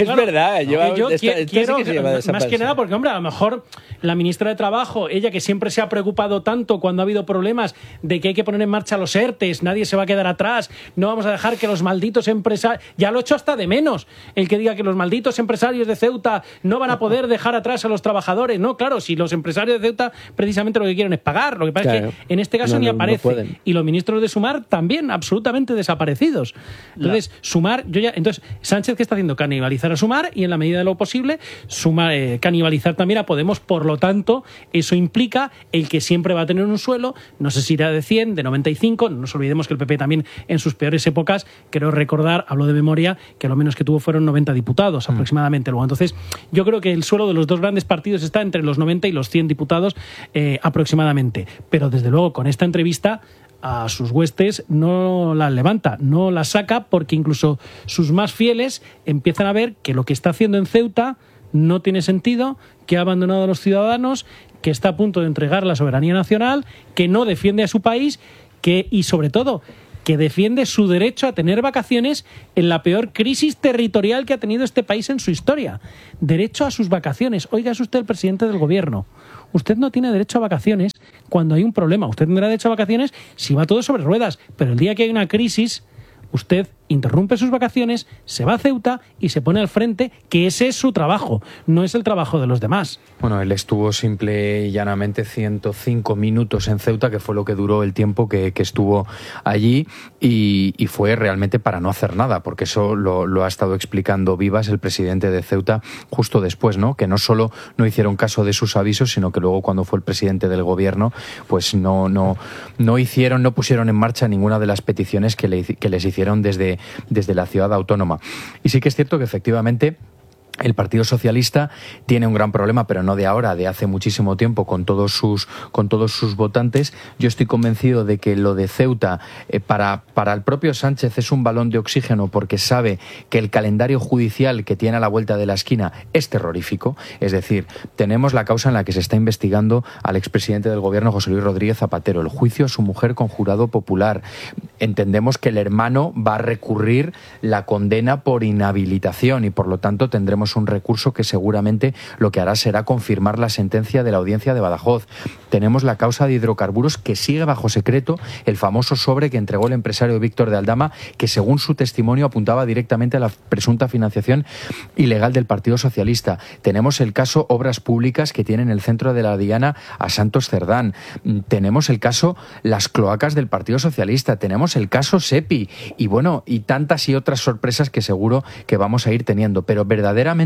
que, es claro, verdad, lleva, yo esta, qui- esta quiero, sí que se lleva más que desapercibida. nada porque, hombre, a lo mejor la ministra de Trabajo, ella que siempre se ha preocupado tanto cuando ha habido problemas de que hay que poner en marcha los ERTES, nadie se va a quedar atrás, no vamos a dejar que los malditos empresarios, ya lo he hecho hasta de menos, el que diga que los malditos empresarios de Ceuta no van a poder dejar atrás a los trabajadores. No, claro, si los empresarios de Ceuta precisamente lo que quieren es pagar, lo que pasa Claro. es que en este caso No, ni no, no aparece. pueden. Y los ministros de Sumar también absolutamente desaparecidos. Entonces, Sumar, yo ya, entonces, Sánchez, ¿qué está haciendo? Canibalizar a Sumar y en la medida de lo posible, Sumar, eh, canibalizar también a Podemos. Por lo tanto, eso implica el que siempre va a tener un suelo, no sé si irá de cien, de noventa y cinco, no nos olvidemos que el P P también en sus peores épocas, creo recordar, hablo de memoria, que lo menos que tuvo fueron noventa diputados Mm. aproximadamente. Luego, entonces, yo creo que el suelo de los dos grandes partidos está entre los noventa y los cien diputados eh, aproximadamente. Pero desde luego, con esta entrevista a sus huestes no las levanta, no las saca, porque incluso sus más fieles empiezan a ver que lo que está haciendo en Ceuta no tiene sentido, que ha abandonado a los ciudadanos, que está a punto de entregar la soberanía nacional, que no defiende a su país, que y sobre todo que defiende su derecho a tener vacaciones en la peor crisis territorial que ha tenido este país en su historia. Derecho a sus vacaciones. Oiga, es usted el presidente del gobierno. Usted no tiene derecho a vacaciones cuando hay un problema. Usted tendrá derecho a vacaciones si va todo sobre ruedas. Pero el día que hay una crisis, usted interrumpe sus vacaciones, se va a Ceuta y se pone al frente, que ese es su trabajo, no es el trabajo de los demás. Bueno, él estuvo simple y llanamente ciento cinco minutos en Ceuta, que fue lo que duró el tiempo que, que estuvo allí, y, y fue realmente para no hacer nada, porque eso lo, lo ha estado explicando Vivas, el presidente de Ceuta, justo después, ¿no? Que no solo no hicieron caso de sus avisos, sino que luego cuando fue el presidente del gobierno, pues no, no, no hicieron, no pusieron en marcha ninguna de las peticiones que, le, que les hicieron desde, desde la ciudad autónoma. Y sí que es cierto que efectivamente el Partido Socialista tiene un gran problema, pero no de ahora, de hace muchísimo tiempo, con todos sus, con todos sus votantes. Yo estoy convencido de que lo de Ceuta, eh, para, para el propio Sánchez es un balón de oxígeno, porque sabe que el calendario judicial que tiene a la vuelta de la esquina es terrorífico. Es decir, tenemos la causa en la que se está investigando al expresidente del gobierno, José Luis Rodríguez Zapatero, el juicio a su mujer con jurado popular. Entendemos que el hermano va a recurrir la condena por inhabilitación y, por lo tanto, tendremos un recurso que seguramente lo que hará será confirmar la sentencia de la audiencia de Badajoz. Tenemos la causa de hidrocarburos que sigue bajo secreto, el famoso sobre que entregó el empresario Víctor de Aldama, que según su testimonio apuntaba directamente a la presunta financiación ilegal del Partido Socialista. Tenemos el caso Obras Públicas, que tiene en el centro de la diana a Santos Cerdán. Tenemos el caso Las Cloacas del Partido Socialista. Tenemos el caso SEPI y bueno, y tantas y otras sorpresas que seguro que vamos a ir teniendo. Pero verdaderamente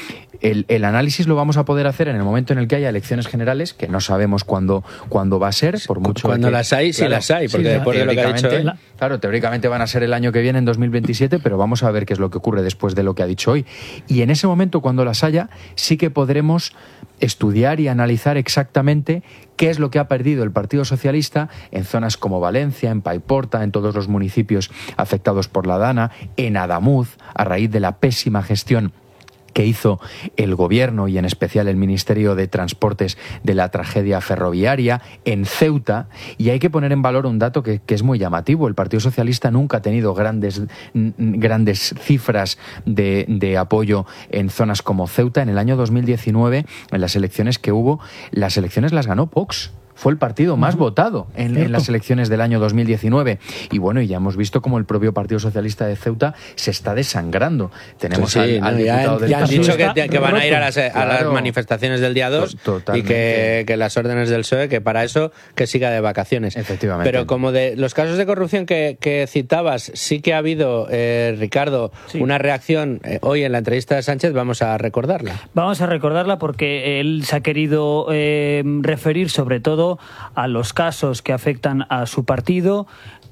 El, el análisis lo vamos a poder hacer en el momento en el que haya elecciones generales, que no sabemos cuándo, cuándo va a ser, por mucho Cuando que, las hay, sí claro, las hay, porque sí, después de lo que ha dicho él. Claro, teóricamente van a ser el año que viene, en dos mil veintisiete, pero vamos a ver qué es lo que ocurre después de lo que ha dicho hoy. Y en ese momento, cuando las haya, sí que podremos estudiar y analizar exactamente qué es lo que ha perdido el Partido Socialista en zonas como Valencia, en Paiporta, en todos los municipios afectados por la Dana, en Adamuz, a raíz de la pésima gestión que hizo el gobierno y en especial el Ministerio de Transportes de la tragedia ferroviaria, en Ceuta. Y hay que poner en valor un dato que, que es muy llamativo. El Partido Socialista nunca ha tenido grandes, grandes cifras de, de apoyo en zonas como Ceuta. En el año dos mil diecinueve, en las elecciones que hubo, las elecciones las ganó Vox. Fue el partido más uh-huh. votado en, en las elecciones del año dos mil diecinueve. Y bueno, y ya hemos visto cómo el propio Partido Socialista de Ceuta se está desangrando. Tenemos sí, sí, al, al no, diputado ya, del ya han dicho que, que van a ir a las, claro. a las manifestaciones del día dos y que, que las órdenes del P S O E, que para eso que siga de vacaciones. Efectivamente. Pero como de los casos de corrupción que, que citabas, sí que ha habido, eh, Ricardo, sí. una reacción eh, hoy en la entrevista de Sánchez, vamos a recordarla. Vamos a recordarla porque él se ha querido eh, referir sobre todo a los casos que afectan a su partido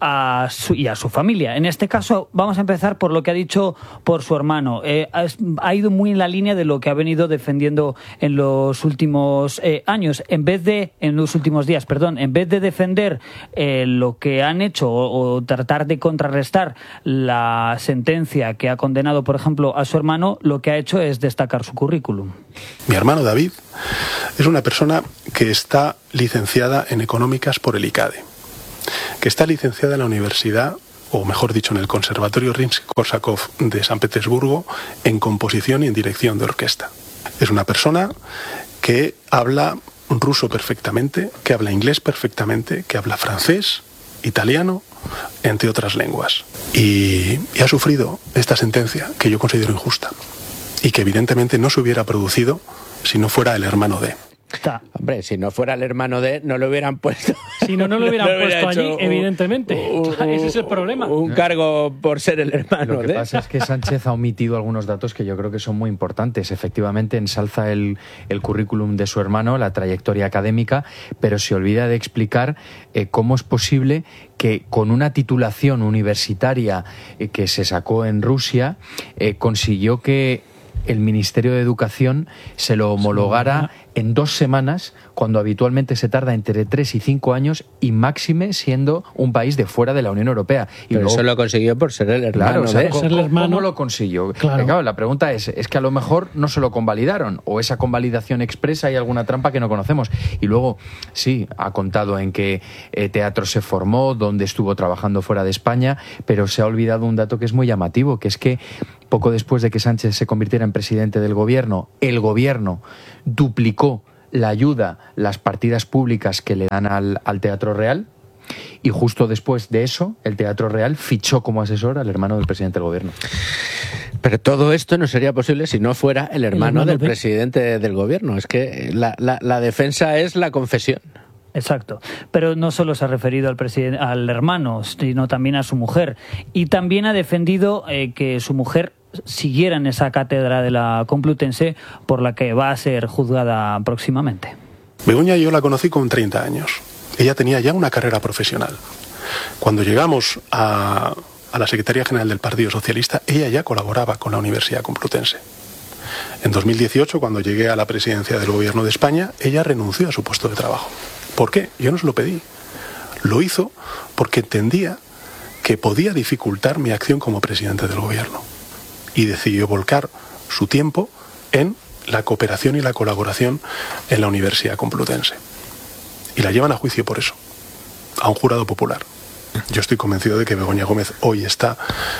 a su, y a su familia. En este caso vamos a empezar por lo que ha dicho por su hermano. Eh, ha, ha ido muy en la línea de lo que ha venido defendiendo en los últimos eh, años. En vez de, en los últimos días, perdón, en vez de defender eh, lo que han hecho o, o tratar de contrarrestar la sentencia que ha condenado, por ejemplo, a su hermano, lo que ha hecho es destacar su currículum. Mi hermano David es una persona que está licenciada en Económicas por el ICADE, que está licenciada en la Universidad o mejor dicho, en el Conservatorio Rimski-Korsakov de San Petersburgo, en composición y en dirección de orquesta. Es una persona que habla ruso perfectamente, que habla inglés perfectamente, que habla francés, italiano, entre otras lenguas. Y, y ha sufrido esta sentencia, que yo considero injusta, y que evidentemente no se hubiera producido si no fuera el hermano de. Está. Hombre, si no fuera el hermano de, no lo hubieran puesto. Si no, no lo hubieran no lo puesto hubiera allí, hecho evidentemente. un- un- Ese es el problema. Un cargo por ser el hermano Lo que de. pasa es que Sánchez ha omitido algunos datos que yo creo que son muy importantes. Efectivamente, ensalza el, el currículum de su hermano, la trayectoria académica, pero se olvida de explicar eh, cómo es posible que con una titulación universitaria eh, que se sacó en Rusia, eh, consiguió que el Ministerio de Educación se lo homologara en dos semanas, cuando habitualmente se tarda entre tres y cinco años, y máxime siendo un país de fuera de la Unión Europea. Y Pero luego- eso lo consiguió por ser el hermano Claro, o sea, de. ¿cómo, ser el hermano. cómo lo consiguió? Claro. Eh, claro, la pregunta es, es que a lo mejor no se lo convalidaron, o esa convalidación expresa hay alguna trampa que no conocemos. Y luego, sí, ha contado en qué eh, teatro se formó, dónde estuvo trabajando fuera de España, pero se ha olvidado un dato que es muy llamativo, que es que poco después de que Sánchez se convirtiera en presidente del gobierno, el gobierno duplicó la ayuda, las partidas públicas que le dan al, al Teatro Real, y justo después de eso, el Teatro Real fichó como asesor al hermano del presidente del gobierno. Pero todo esto no sería posible si no fuera el hermano, hermano del de- presidente del gobierno. Es que la, la- la defensa es la confesión. Exacto. Pero no solo se ha referido al, presidente, al hermano, sino también a su mujer. Y también ha defendido eh, que su mujer siguiera en esa cátedra de la Complutense por la que va a ser juzgada próximamente. Begoña yo la conocí con treinta años. Ella tenía ya una carrera profesional. Cuando llegamos a, a la Secretaría General del Partido Socialista, ella ya colaboraba con la Universidad Complutense. En dos mil dieciocho, cuando llegué a la presidencia del Gobierno de España, ella renunció a su puesto de trabajo. ¿Por qué? Yo no se lo pedí. Lo hizo porque entendía que podía dificultar mi acción como presidente del Gobierno. Y decidió volcar su tiempo en la cooperación y la colaboración en la Universidad Complutense. Y la llevan a juicio por eso, a un jurado popular. Yo estoy convencido de que Begoña Gómez hoy está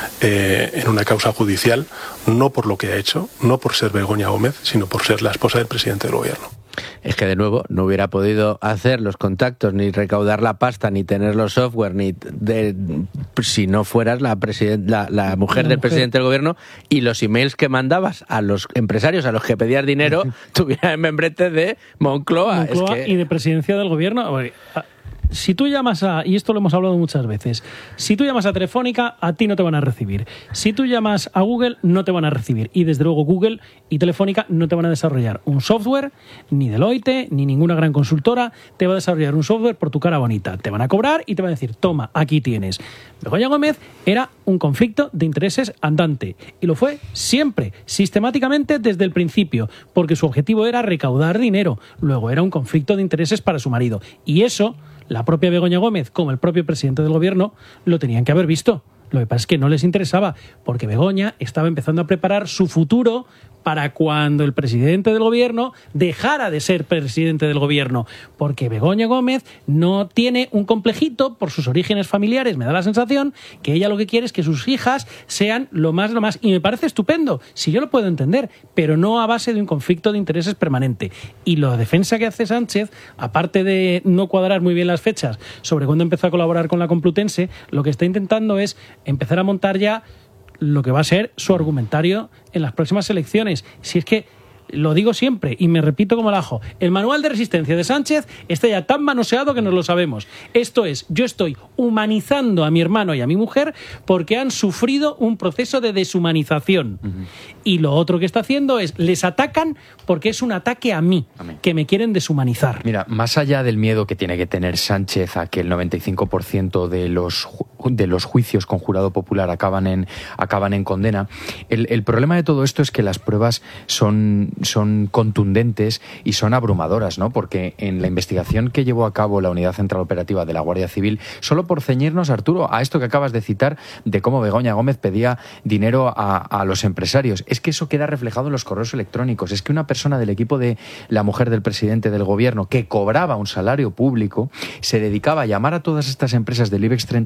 eh, en una causa judicial, no por lo que ha hecho, no por ser Begoña Gómez, sino por ser la esposa del presidente del gobierno. Es que de nuevo no hubiera podido hacer los contactos, ni recaudar la pasta, ni tener los software, ni de, si no fueras la, presiden- la, la mujer La del mujer. presidente del gobierno, y los emails que mandabas a los empresarios a los que pedías dinero tuvieran el membrete de Moncloa. Moncloa Es que- y de presidencia del gobierno. Oye, a- Si tú llamas a, y esto lo hemos hablado muchas veces, si tú llamas a Telefónica, a ti no te van a recibir. Si tú llamas a Google, no te van a recibir. Y desde luego Google y Telefónica no te van a desarrollar un software, ni Deloitte, ni ninguna gran consultora te va a desarrollar un software por tu cara bonita. Te van a cobrar y te van a decir, toma, aquí tienes. Begoña Gómez era un conflicto de intereses andante. Y lo fue siempre, sistemáticamente desde el principio, porque su objetivo era recaudar dinero. Luego era un conflicto de intereses para su marido. Y eso, la propia Begoña Gómez, como el propio presidente del gobierno, lo tenían que haber visto. Lo que pasa es que no les interesaba, porque Begoña estaba empezando a preparar su futuro para cuando el presidente del gobierno dejara de ser presidente del gobierno, porque Begoña Gómez no tiene un complejito por sus orígenes familiares. Me da la sensación que ella lo que quiere es que sus hijas sean lo más, lo más, y me parece estupendo, si yo lo puedo entender, pero no a base de un conflicto de intereses permanente. Y la defensa que hace Sánchez, aparte de no cuadrar muy bien las fechas sobre cuándo empezó a colaborar con la Complutense, lo que está intentando es empezar a montar ya lo que va a ser su argumentario en las próximas elecciones. Si es que lo digo siempre y me repito como el ajo, el manual de resistencia de Sánchez está ya tan manoseado que nos lo sabemos. Esto es, yo estoy humanizando a mi hermano y a mi mujer porque han sufrido un proceso de deshumanización. Uh-huh. Y lo otro que está haciendo es, les atacan porque es un ataque a mí, a mí, que me quieren deshumanizar. Mira, más allá del miedo que tiene que tener Sánchez a que el noventa y cinco por ciento de los, de los juicios con jurado popular acaban en, acaban en condena, el, el problema de todo esto es que las pruebas son... son contundentes y son abrumadoras, ¿no? Porque en la investigación que llevó a cabo la Unidad Central Operativa de la Guardia Civil, solo por ceñirnos, Arturo, a esto que acabas de citar, de cómo Begoña Gómez pedía dinero a, a los empresarios, es que eso queda reflejado en los correos electrónicos. Es que una persona del equipo de la mujer del presidente del gobierno, que cobraba un salario público, se dedicaba a llamar a todas estas empresas del IBEX treinta y cinco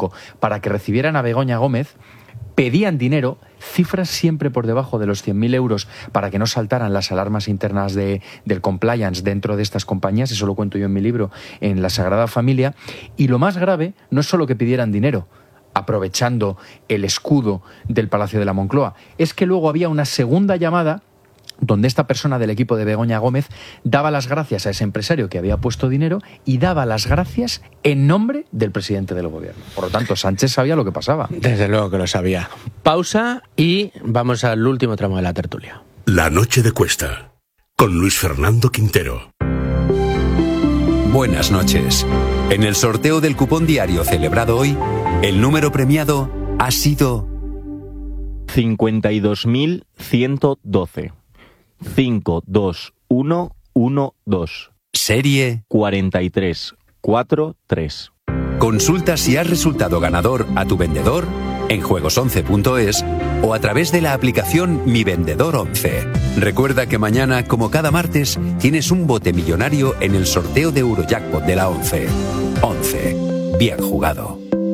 político para que recibieran a Begoña Gómez, pedían dinero, cifras siempre por debajo de los cien mil euros para que no saltaran las alarmas internas de, del compliance dentro de estas compañías, eso lo cuento yo en mi libro, en La Sagrada Familia, y lo más grave no es solo que pidieran dinero, aprovechando el escudo del Palacio de la Moncloa, es que luego había una segunda llamada donde esta persona del equipo de Begoña Gómez daba las gracias a ese empresario que había puesto dinero y daba las gracias en nombre del presidente del gobierno. Por lo tanto, Sánchez sabía lo que pasaba. Desde luego que lo sabía. Pausa y vamos al último tramo de la tertulia. La noche de Cuesta, con Luis Fernando Quintero. Buenas noches. En el sorteo del cupón diario celebrado hoy, el número premiado ha sido cincuenta y dos mil ciento doce. cinco dos uno uno dos. Serie cuarenta y tres cuarenta y tres. Consulta si has resultado ganador a tu vendedor en juegos once punto es o a través de la aplicación Mi Vendedor once. Recuerda que mañana, como cada martes, tienes un bote millonario en el sorteo de Eurojackpot de la once. once. Bien jugado.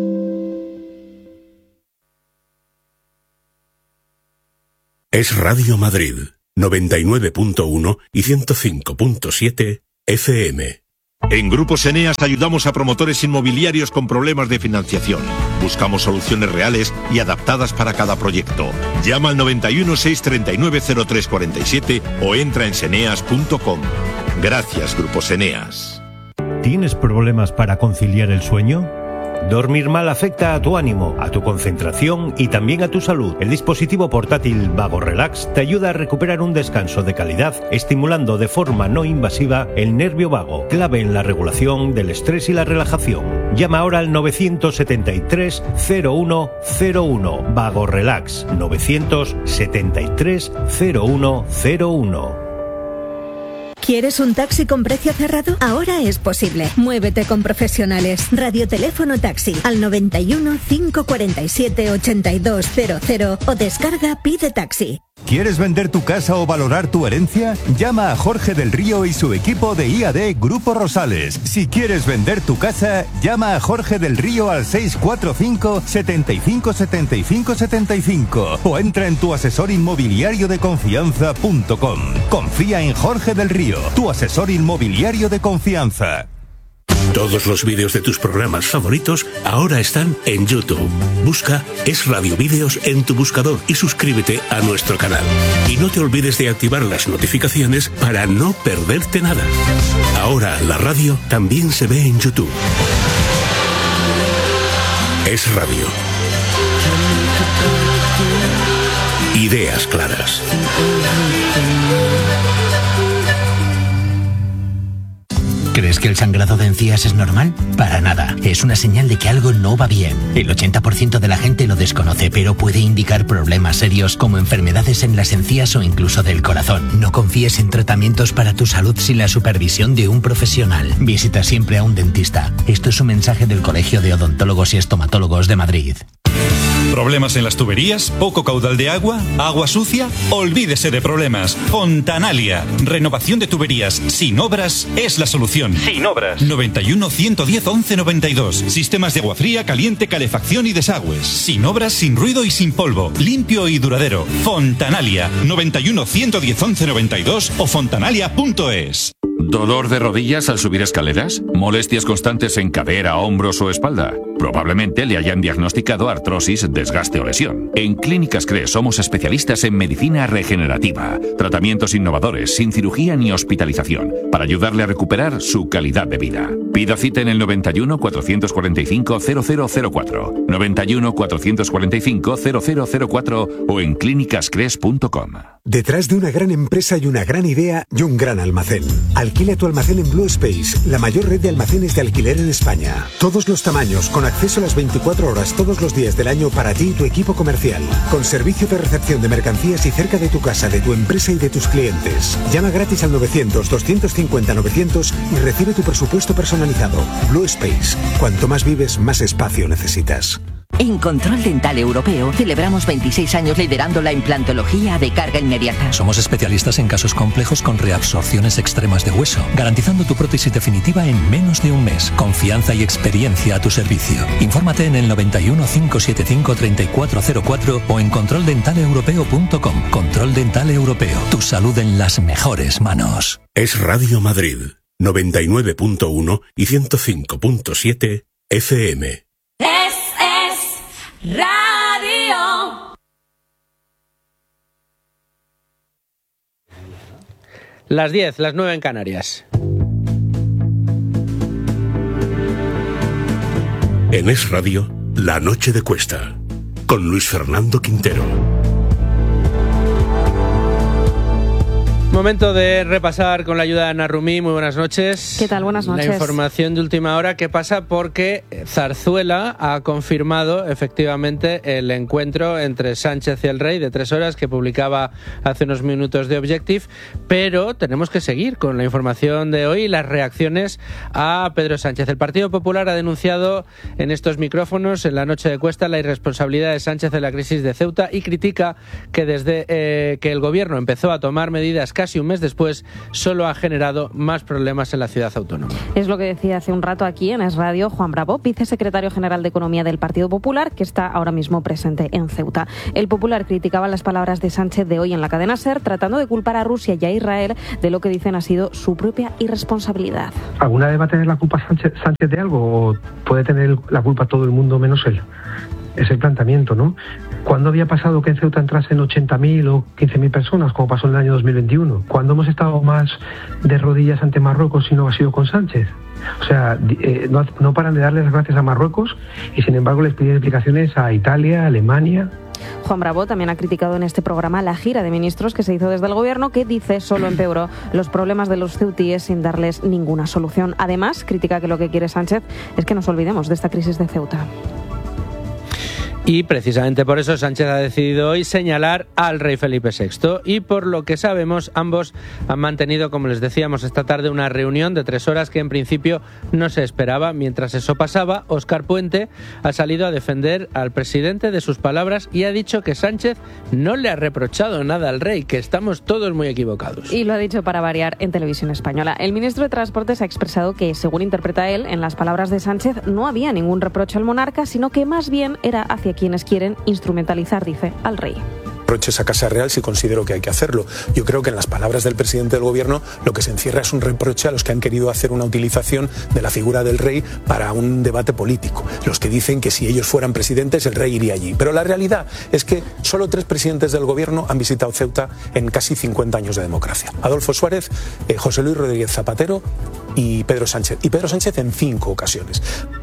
Es Radio Madrid, noventa y nueve punto uno y ciento cinco punto siete F M. En Grupos Eneas ayudamos a promotores inmobiliarios con problemas de financiación. Buscamos soluciones reales y adaptadas para cada proyecto. Llama al noventa y uno, seiscientos treinta y nueve, cero tres cuarenta y siete o entra en seneas punto com. Gracias, Grupos Eneas. ¿Tienes problemas para conciliar el sueño? Dormir mal afecta a tu ánimo, a tu concentración y también a tu salud. El dispositivo portátil Vago Relax te ayuda a recuperar un descanso de calidad, estimulando de forma no invasiva el nervio vago, clave en la regulación del estrés y la relajación. Llama ahora al novecientos setenta y tres, cero uno cero uno. Vago Relax, novecientos setenta y tres, cero uno cero uno. ¿Quieres un taxi con precio cerrado? Ahora es posible. Muévete con profesionales. Radioteléfono taxi al noventa y uno, cinco cuarenta y siete, ochenta y dos cero cero o descarga Pide Taxi. ¿Quieres vender tu casa o valorar tu herencia? Llama a Jorge del Río y su equipo de I A D Grupo Rosales. Si quieres vender tu casa, llama a Jorge del Río al seis cuatro cinco, setenta y cinco, setenta y cinco, setenta y cinco o entra en tu asesor inmobiliario de confianza punto com. Confía en Jorge del Río, tu asesor inmobiliario de confianza. Todos los vídeos de tus programas favoritos ahora están en YouTube. Busca Es Radio Vídeos en tu buscador y suscríbete a nuestro canal. Y no te olvides de activar las notificaciones para no perderte nada. Ahora la radio también se ve en YouTube. Es Radio. Ideas claras. ¿Crees que el sangrado de encías es normal? Para nada. Es una señal de que algo no va bien. El ochenta por ciento de la gente lo desconoce, pero puede indicar problemas serios como enfermedades en las encías o incluso del corazón. No confíes en tratamientos para tu salud sin la supervisión de un profesional. Visita siempre a un dentista. Esto es un mensaje del Colegio de Odontólogos y Estomatólogos de Madrid. ¿Problemas en las tuberías? ¿Poco caudal de agua? ¿Agua sucia? Olvídese de problemas. Fontanalia. Renovación de tuberías sin obras es la solución. Sin obras. noventa y uno, ciento diez, once noventa y dos. Sistemas de agua fría, caliente, calefacción y desagües. Sin obras, sin ruido y sin polvo. Limpio y duradero. Fontanalia. noventa y uno, ciento diez, once noventa y dos o fontanalia punto es. ¿Dolor de rodillas al subir escaleras? ¿Molestias constantes en cadera, hombros o espalda? Probablemente le hayan diagnosticado artrosis, desgaste o lesión. En Clínicas C R E somos especialistas en medicina regenerativa, tratamientos innovadores, sin cirugía ni hospitalización, para ayudarle a recuperar su calidad de vida. Pida cita en el noventa y uno, cuatrocientos cuarenta y cinco, cero cero cero cuatro, noventa y uno, cuatrocientos cuarenta y cinco, cero cero cero cuatro o en clínicas cres punto com. Detrás de una gran empresa hay una gran idea y un gran almacén. Alquila tu almacén en Blue Space, la mayor red de almacenes de alquiler en España. Todos los tamaños, con acceso a las veinticuatro horas todos los días del año para ti y tu equipo comercial. Con servicio de recepción de mercancías y cerca de tu casa, de tu empresa y de tus clientes. Llama gratis al novecientos, doscientos cincuenta, novecientos y recibe tu presupuesto personalizado. Blue Space. Cuanto más vives, más espacio necesitas. En Control Dental Europeo celebramos veintiséis años liderando la implantología de carga inmediata. Somos especialistas en casos complejos con reabsorciones extremas de hueso, garantizando tu prótesis definitiva en menos de un mes. Confianza y experiencia a tu servicio. Infórmate en el noventa y uno, cinco setenta y cinco, treinta y cuatro cero cuatro o en control dental europeo punto com. Control Dental Europeo. Tu salud en las mejores manos. Es Radio Madrid, noventa y nueve punto uno y ciento cinco punto siete F M. Radio. Las diez, las nueve en Canarias. En Es Radio, La Noche de Cuesta, con Luis Fernando Quintero. Momento de repasar con la ayuda de Ana Rumí. Muy buenas noches. ¿Qué tal? Buenas noches. La información de última hora que pasa porque Zarzuela ha confirmado efectivamente el encuentro entre Sánchez y el Rey de tres horas que publicaba hace unos minutos de Objective, pero tenemos que seguir con la información de hoy y las reacciones a Pedro Sánchez. El Partido Popular ha denunciado en estos micrófonos en la noche de Cuesta la irresponsabilidad de Sánchez en la crisis de Ceuta y critica que desde eh, que el gobierno empezó a tomar medidas casi un mes después, solo ha generado más problemas en la ciudad autónoma. Es lo que decía hace un rato aquí en Es Radio Juan Bravo, vicesecretario general de Economía del Partido Popular, que está ahora mismo presente en Ceuta. El Popular criticaba las palabras de Sánchez de hoy en la cadena SER, tratando de culpar a Rusia y a Israel de lo que dicen ha sido su propia irresponsabilidad. ¿Alguna vez va a tener la culpa Sánchez, Sánchez de algo o puede tener la culpa todo el mundo menos él? Es el planteamiento, ¿no? ¿Cuándo había pasado que en Ceuta entrasen ochenta mil o quince mil personas, como pasó en el año dos mil veintiuno? ¿Cuándo hemos estado más de rodillas ante Marruecos si no ha sido con Sánchez? O sea, eh, no, no paran de darles las gracias a Marruecos y sin embargo les piden explicaciones a Italia, a Alemania. Juan Bravo también ha criticado en este programa la gira de ministros que se hizo desde el gobierno, que dice solo empeoró los problemas de los ceutíes sin darles ninguna solución. Además, critica que lo que quiere Sánchez es que nos olvidemos de esta crisis de Ceuta. Y precisamente por eso Sánchez ha decidido hoy señalar al rey Felipe sexto. Y por lo que sabemos, ambos han mantenido, como les decíamos esta tarde, una reunión de tres horas que en principio no se esperaba. Mientras eso pasaba, Óscar Puente ha salido a defender al presidente de sus palabras y ha dicho que Sánchez no le ha reprochado nada al rey, que estamos todos muy equivocados. Y lo ha dicho para variar en Televisión Española. El ministro de Transportes ha expresado que, según interpreta él, en las palabras de Sánchez no había ningún reproche al monarca, sino que más bien era hacia quienes quieren instrumentalizar, dice, al rey. Reproches a Casa Real si considero que hay que hacerlo. Yo creo que en las palabras del presidente del gobierno lo que se encierra es un reproche a los que han querido hacer una utilización de la figura del rey para un debate político. Los que dicen que si ellos fueran presidentes el rey iría allí. Pero la realidad es que solo tres presidentes del gobierno han visitado Ceuta en casi cincuenta años de democracia. Adolfo Suárez, eh, José Luis Rodríguez Zapatero y Pedro Sánchez. Y Pedro Sánchez en cinco ocasiones.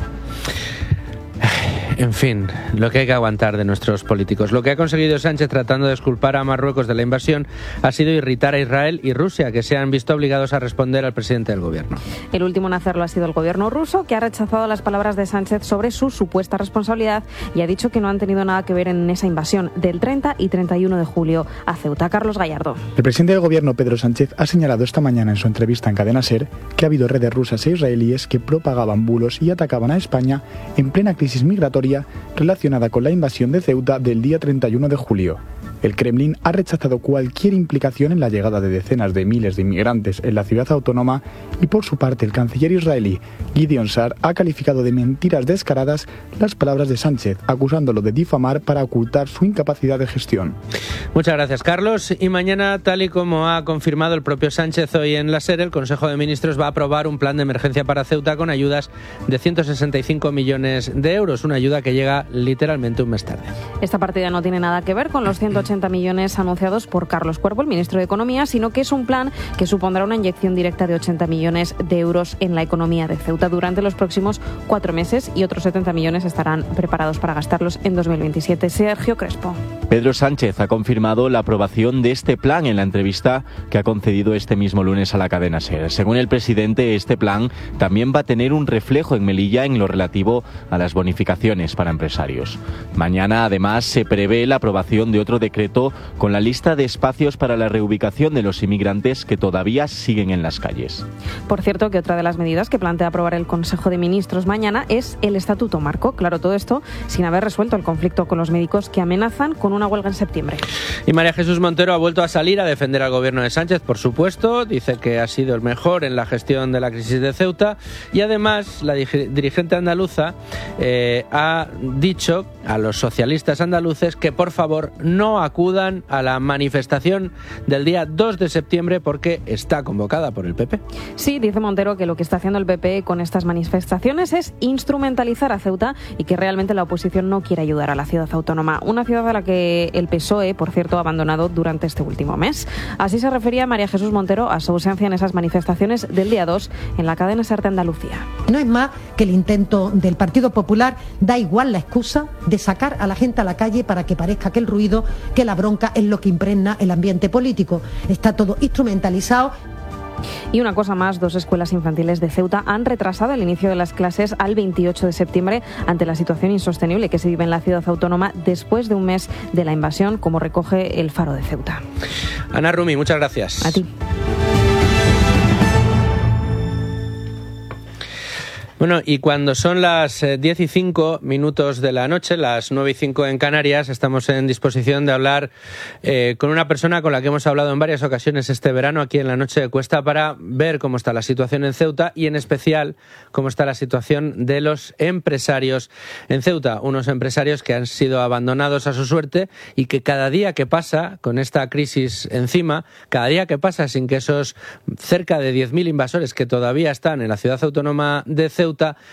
En fin, lo que hay que aguantar de nuestros políticos. Lo que ha conseguido Sánchez tratando de exculpar a Marruecos de la invasión ha sido irritar a Israel y Rusia, que se han visto obligados a responder al presidente del gobierno. El último en hacerlo ha sido el gobierno ruso, que ha rechazado las palabras de Sánchez sobre su supuesta responsabilidad y ha dicho que no han tenido nada que ver en esa invasión del treinta y treinta y uno de julio a Ceuta. Carlos Gallardo. El presidente del gobierno, Pedro Sánchez, ha señalado esta mañana en su entrevista en Cadena SER que ha habido redes rusas e israelíes que propagaban bulos y atacaban a España en plena crisis migratoria relacionada con la invasión de Ceuta del día treinta y uno de julio. El Kremlin ha rechazado cualquier implicación en la llegada de decenas de miles de inmigrantes en la ciudad autónoma y, por su parte, el canciller israelí Gideon Sa'ar ha calificado de mentiras descaradas las palabras de Sánchez, acusándolo de difamar para ocultar su incapacidad de gestión. Muchas gracias, Carlos. Y mañana, tal y como ha confirmado el propio Sánchez hoy en la SER, el Consejo de Ministros va a aprobar un plan de emergencia para Ceuta con ayudas de ciento sesenta y cinco millones de euros, una ayuda que llega literalmente un mes tarde. Esta partida no tiene nada que ver con los ciento ochenta millones anunciados por Carlos Cuervo, el ministro de Economía, sino que es un plan que supondrá una inyección directa de ochenta millones de euros en la economía de Ceuta durante los próximos cuatro meses y otros setenta millones estarán preparados para gastarlos en dos mil veintisiete. Sergio Crespo. Pedro Sánchez ha confirmado la aprobación de este plan en la entrevista que ha concedido este mismo lunes a la cadena SER. Según el presidente, este plan también va a tener un reflejo en Melilla en lo relativo a las bonificaciones para empresarios. Mañana, además, se prevé la aprobación de otro decreto con la lista de espacios para la reubicación de los inmigrantes que todavía siguen en las calles. Por cierto, que otra de las medidas que plantea aprobar aprobar el Consejo de Ministros mañana es el Estatuto Marco. Claro, todo esto sin haber resuelto el conflicto con los médicos que amenazan con una huelga en septiembre. Y María Jesús Montero ha vuelto a salir a defender al gobierno de Sánchez, por supuesto. Dice que ha sido el mejor en la gestión de la crisis de Ceuta. Y además, la dirigente andaluza eh, ha dicho a los socialistas andaluces que por favor no acudan a la manifestación del día dos de septiembre porque está convocada por el P P. Sí, dice Montero que lo que está haciendo el P P con estas manifestaciones es instrumentalizar a Ceuta y que realmente la oposición no quiere ayudar a la ciudad autónoma. Una ciudad a la que el P S O E, por cierto, ha abandonado durante este último mes. Así se refería María Jesús Montero a su ausencia en esas manifestaciones del día dos en la cadena SER de Andalucía. No es más que el intento del Partido Popular, da igual la excusa de sacar a la gente a la calle para que parezca que el ruido, que la bronca es lo que impregna el ambiente político. Está todo instrumentalizado. Y una cosa más, dos escuelas infantiles de Ceuta han retrasado el inicio de las clases al veintiocho de septiembre ante la situación insostenible que se vive en la ciudad autónoma después de un mes de la invasión, como recoge el Faro de Ceuta. Ana Rumi, muchas gracias. A ti. Bueno, y cuando son las diez y cinco minutos de la noche, las nueve y cinco en Canarias, estamos en disposición de hablar eh, con una persona con la que hemos hablado en varias ocasiones este verano aquí en la Noche de Cuesta para ver cómo está la situación en Ceuta y en especial cómo está la situación de los empresarios en Ceuta. Unos empresarios que han sido abandonados a su suerte y que cada día que pasa con esta crisis encima, cada día que pasa sin que esos cerca de diez mil invasores que todavía están en la ciudad autónoma de Ceuta